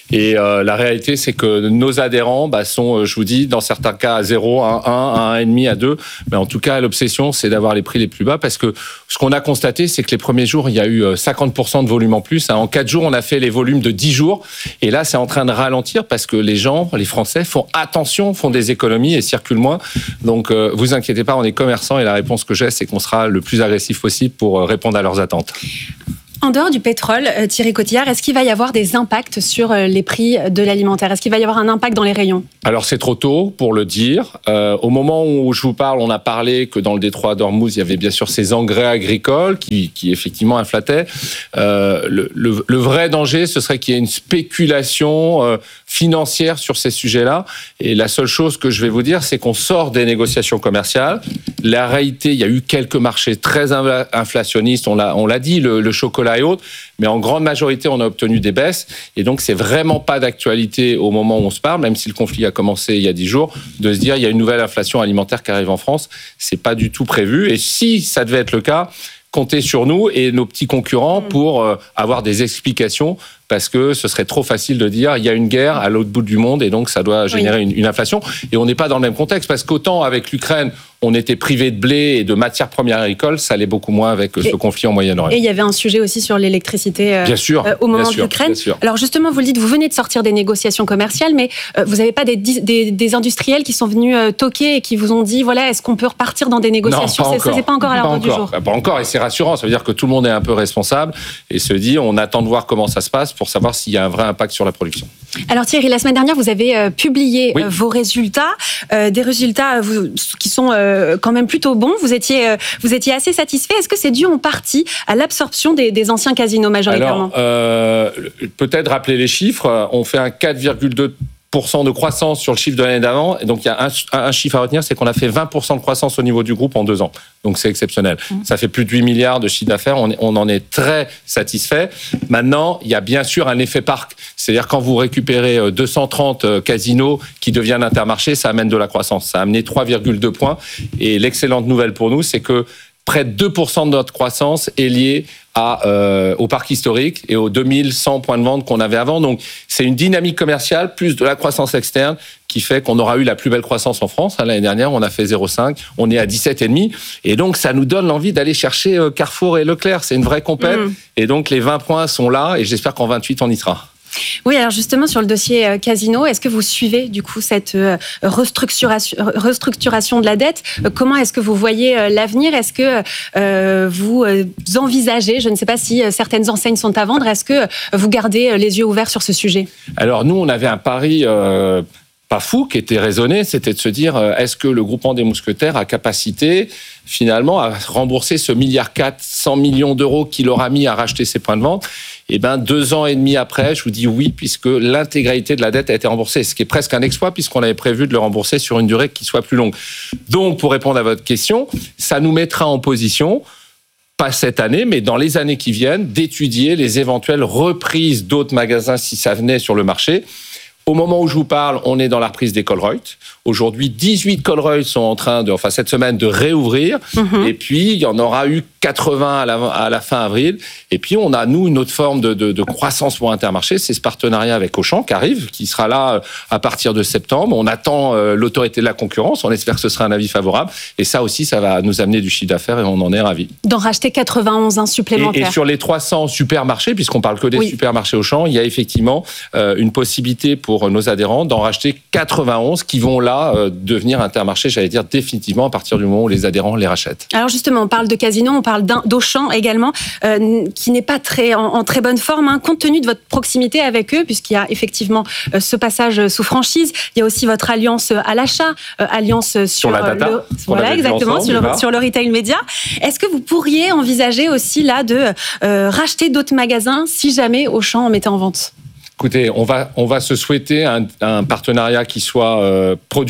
Et euh, la réalité, c'est que nos adhérents bah, sont, je vous dis, dans certains cas à zéro, à un, à un virgule cinq, à deux. Mais en tout cas, l'obsession, c'est d'avoir les prix les plus bas parce que ce qu'on a constaté, c'est que les premiers jours, il y a eu cinquante pour cent de volume en plus. En quatre jours, on a fait les volumes de dix jours. Et là, c'est en train de ralentir parce que les gens, les Français, font attention, font des économies et circulent moins. Donc, euh, vous inquiétez pas, on est commerçants et la réponse que j'ai, c'est qu'on sera le plus agressif possible pour répondre à leurs attentes. En dehors du pétrole, Thierry Cotillard, est-ce qu'il va y avoir des impacts sur les prix de l'alimentaire ? Est-ce qu'il va y avoir un impact dans les rayons ? Alors c'est trop tôt pour le dire. Euh, au moment où je vous parle, on a parlé que dans le détroit d'Ormuz, il y avait bien sûr ces engrais agricoles qui, qui effectivement inflataient. Euh, le, le, le vrai danger, ce serait qu'il y ait une spéculation euh, financière sur ces sujets-là. Et la seule chose que je vais vous dire, c'est qu'on sort des négociations commerciales. La réalité, il y a eu quelques marchés très inflationnistes, on l'a, on l'a dit, le, le chocolat et autres, mais en grande majorité, on a obtenu des baisses. Et donc, c'est vraiment pas d'actualité au moment où on se parle, même si le conflit a commencé il y a dix jours, de se dire il y a une nouvelle inflation alimentaire qui arrive en France. C'est pas du tout prévu. Et si ça devait être le cas, comptez sur nous et nos petits concurrents pour euh, avoir des explications, parce que ce serait trop facile de dire il y a une guerre à l'autre bout du monde et donc ça doit générer oui. une, une inflation. Et on n'est pas dans le même contexte, parce qu'autant avec l'Ukraine, on était privé de blé et de matières premières agricoles, ça allait beaucoup moins avec et, ce conflit en Moyen-Orient. Et il y avait un sujet aussi sur l'électricité euh, bien sûr, euh, au moment bien sûr, de l'Ukraine. Bien sûr. Alors justement, vous le dites, vous venez de sortir des négociations commerciales, mais euh, vous n'avez pas des, des, des industriels qui sont venus euh, toquer et qui vous ont dit, voilà, est-ce qu'on peut repartir dans des négociations ? Non, pas c'est, ça, c'est pas encore à l'ordre du jour. Pas encore, et c'est rassurant. Ça veut dire que tout le monde est un peu responsable et se dit, on attend de voir comment ça se passe pour savoir s'il y a un vrai impact sur la production. Alors Thierry, la semaine dernière, vous avez euh, publié oui. euh, vos résultats, euh, des résultats euh, vous, qui sont euh, quand même plutôt bons. Vous étiez, euh, vous étiez assez satisfait. Est-ce que c'est dû en partie à l'absorption des, des anciens casinos majoritairement ? Alors, euh, peut-être rappeler les chiffres. On fait un quatre virgule deux pour cent de croissance sur le chiffre de l'année d'avant. Et donc, il y a un, un chiffre à retenir, c'est qu'on a fait vingt pour cent de croissance au niveau du groupe en deux ans. Donc, c'est exceptionnel. Mmh. Ça fait plus de huit milliards de chiffre d'affaires. On, est, on en est très satisfait. Maintenant, il y a bien sûr un effet parc. C'est-à-dire, quand vous récupérez deux cent trente casinos qui deviennent Intermarché, ça amène de la croissance. Ça a amené trois virgule deux points. Et l'excellente nouvelle pour nous, c'est que près de deux pour cent de notre croissance est liée à, euh, au parc historique et aux deux mille cent points de vente qu'on avait avant. Donc, c'est une dynamique commerciale plus de la croissance externe qui fait qu'on aura eu la plus belle croissance en France. L'année dernière, on a fait zéro virgule cinq, on est à dix-sept virgule cinq. Et donc, ça nous donne l'envie d'aller chercher Carrefour et Leclerc. C'est une vraie compète. Mmh. Et donc, les vingt points sont là et j'espère qu'en vingt-huit, on y sera. Oui, alors justement, sur le dossier Casino, est-ce que vous suivez du coup cette restructuration, restructuration de la dette ? Comment est-ce que vous voyez l'avenir ? Est-ce que euh, vous envisagez, je ne sais pas si certaines enseignes sont à vendre, est-ce que vous gardez les yeux ouverts sur ce sujet ? Alors nous, on avait un pari... Euh pas fou, qui était raisonné, c'était de se dire, est-ce que le groupement des Mousquetaires a capacité, finalement, à rembourser ce milliard quatre cents millions d'euros qu'il aura mis à racheter ses points de vente ? Eh bien, deux ans et demi après, je vous dis oui, puisque l'intégralité de la dette a été remboursée, ce qui est presque un exploit, puisqu'on avait prévu de le rembourser sur une durée qui soit plus longue. Donc, pour répondre à votre question, ça nous mettra en position, pas cette année, mais dans les années qui viennent, d'étudier les éventuelles reprises d'autres magasins si ça venait sur le marché. Au moment où je vous parle, on est dans la reprise des Colruyt. Aujourd'hui, dix-huit Colruyt sont en train, de, enfin cette semaine, de réouvrir. Mmh. Et puis, il y en aura eu quatre-vingts à la, à la fin avril. Et puis, on a, nous, une autre forme de, de, de croissance pour Intermarché. C'est ce partenariat avec Auchan qui arrive, qui sera là à partir de septembre. On attend euh, l'autorité de la concurrence. On espère que ce sera un avis favorable. Et ça aussi, ça va nous amener du chiffre d'affaires et on en est ravis. D'en racheter quatre-vingt-onze un supplémentaires. Et, et sur les trois cents supermarchés, puisqu'on parle que des oui. supermarchés Auchan, il y a effectivement euh, une possibilité pour nos adhérents d'en racheter quatre-vingt-onze qui vont là euh, devenir Intermarché, j'allais dire définitivement à partir du moment où les adhérents les rachètent. Alors justement, on parle de Casino, on parle d'Auchan également, euh, qui n'est pas très, en, en très bonne forme, hein, compte tenu de votre proximité avec eux, puisqu'il y a effectivement euh, ce passage sous franchise. Il y a aussi votre alliance à l'achat, euh, alliance sur, sur la data, le, voilà exactement ensemble, sur, le, sur le retail média. Est-ce que vous pourriez envisager aussi là de euh, racheter d'autres magasins si jamais Auchan en mettait en vente ? Écoutez, on va, on va se souhaiter un, un partenariat qui soit euh, productif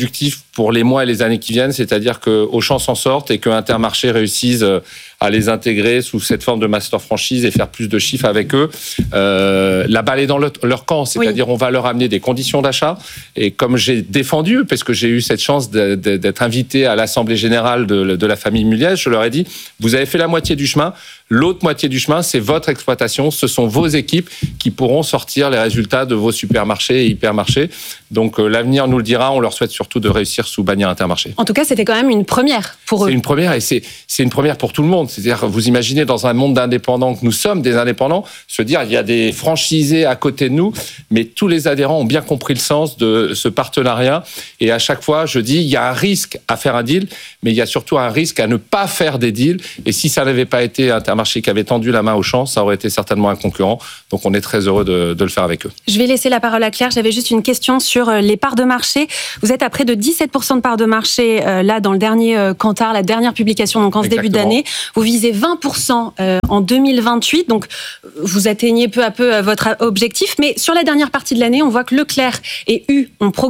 pour les mois et les années qui viennent, c'est-à-dire que Auchan s'en sorte et que Intermarché réussisse à les intégrer sous cette forme de master franchise et faire plus de chiffres avec eux. Euh, la balle est dans le, leur camp, c'est-à-dire oui. on va leur amener des conditions d'achat. Et comme j'ai défendu, parce que j'ai eu cette chance de, de, d'être invité à l'Assemblée générale de, de la famille Muliez, je leur ai dit, vous avez fait la moitié du chemin, l'autre moitié du chemin, c'est votre exploitation, ce sont vos équipes qui pourront sortir les résultats de vos supermarchés et hypermarchés. Donc euh, l'avenir nous le dira, on leur souhaite surtout de réussir sous bannière Intermarché. En tout cas, c'était quand même une première pour eux. C'est une première et c'est, c'est une première pour tout le monde. C'est-à-dire, vous imaginez dans un monde d'indépendants que nous sommes, des indépendants, se dire il y a des franchisés à côté de nous, mais tous les adhérents ont bien compris le sens de ce partenariat. Et à chaque fois, je dis, il y a un risque à faire un deal, mais il y a surtout un risque à ne pas faire des deals. Et si ça n'avait pas été Intermarché qui avait tendu la main au champ, ça aurait été certainement un concurrent. Donc on est très heureux de, de le faire avec eux. Je vais laisser la parole à Claire. J'avais juste une question sur les parts de marché. Vous êtes à près de dix-sept pour cent de parts de marché euh, là dans le dernier euh, Kantar, la dernière publication, donc en ce début d'année. Vous visez vingt pour cent euh, en deux mille vingt-huit, donc vous atteignez peu à peu euh, votre objectif. Mais sur la dernière partie de l'année, on voit que Leclerc et U ont progressé.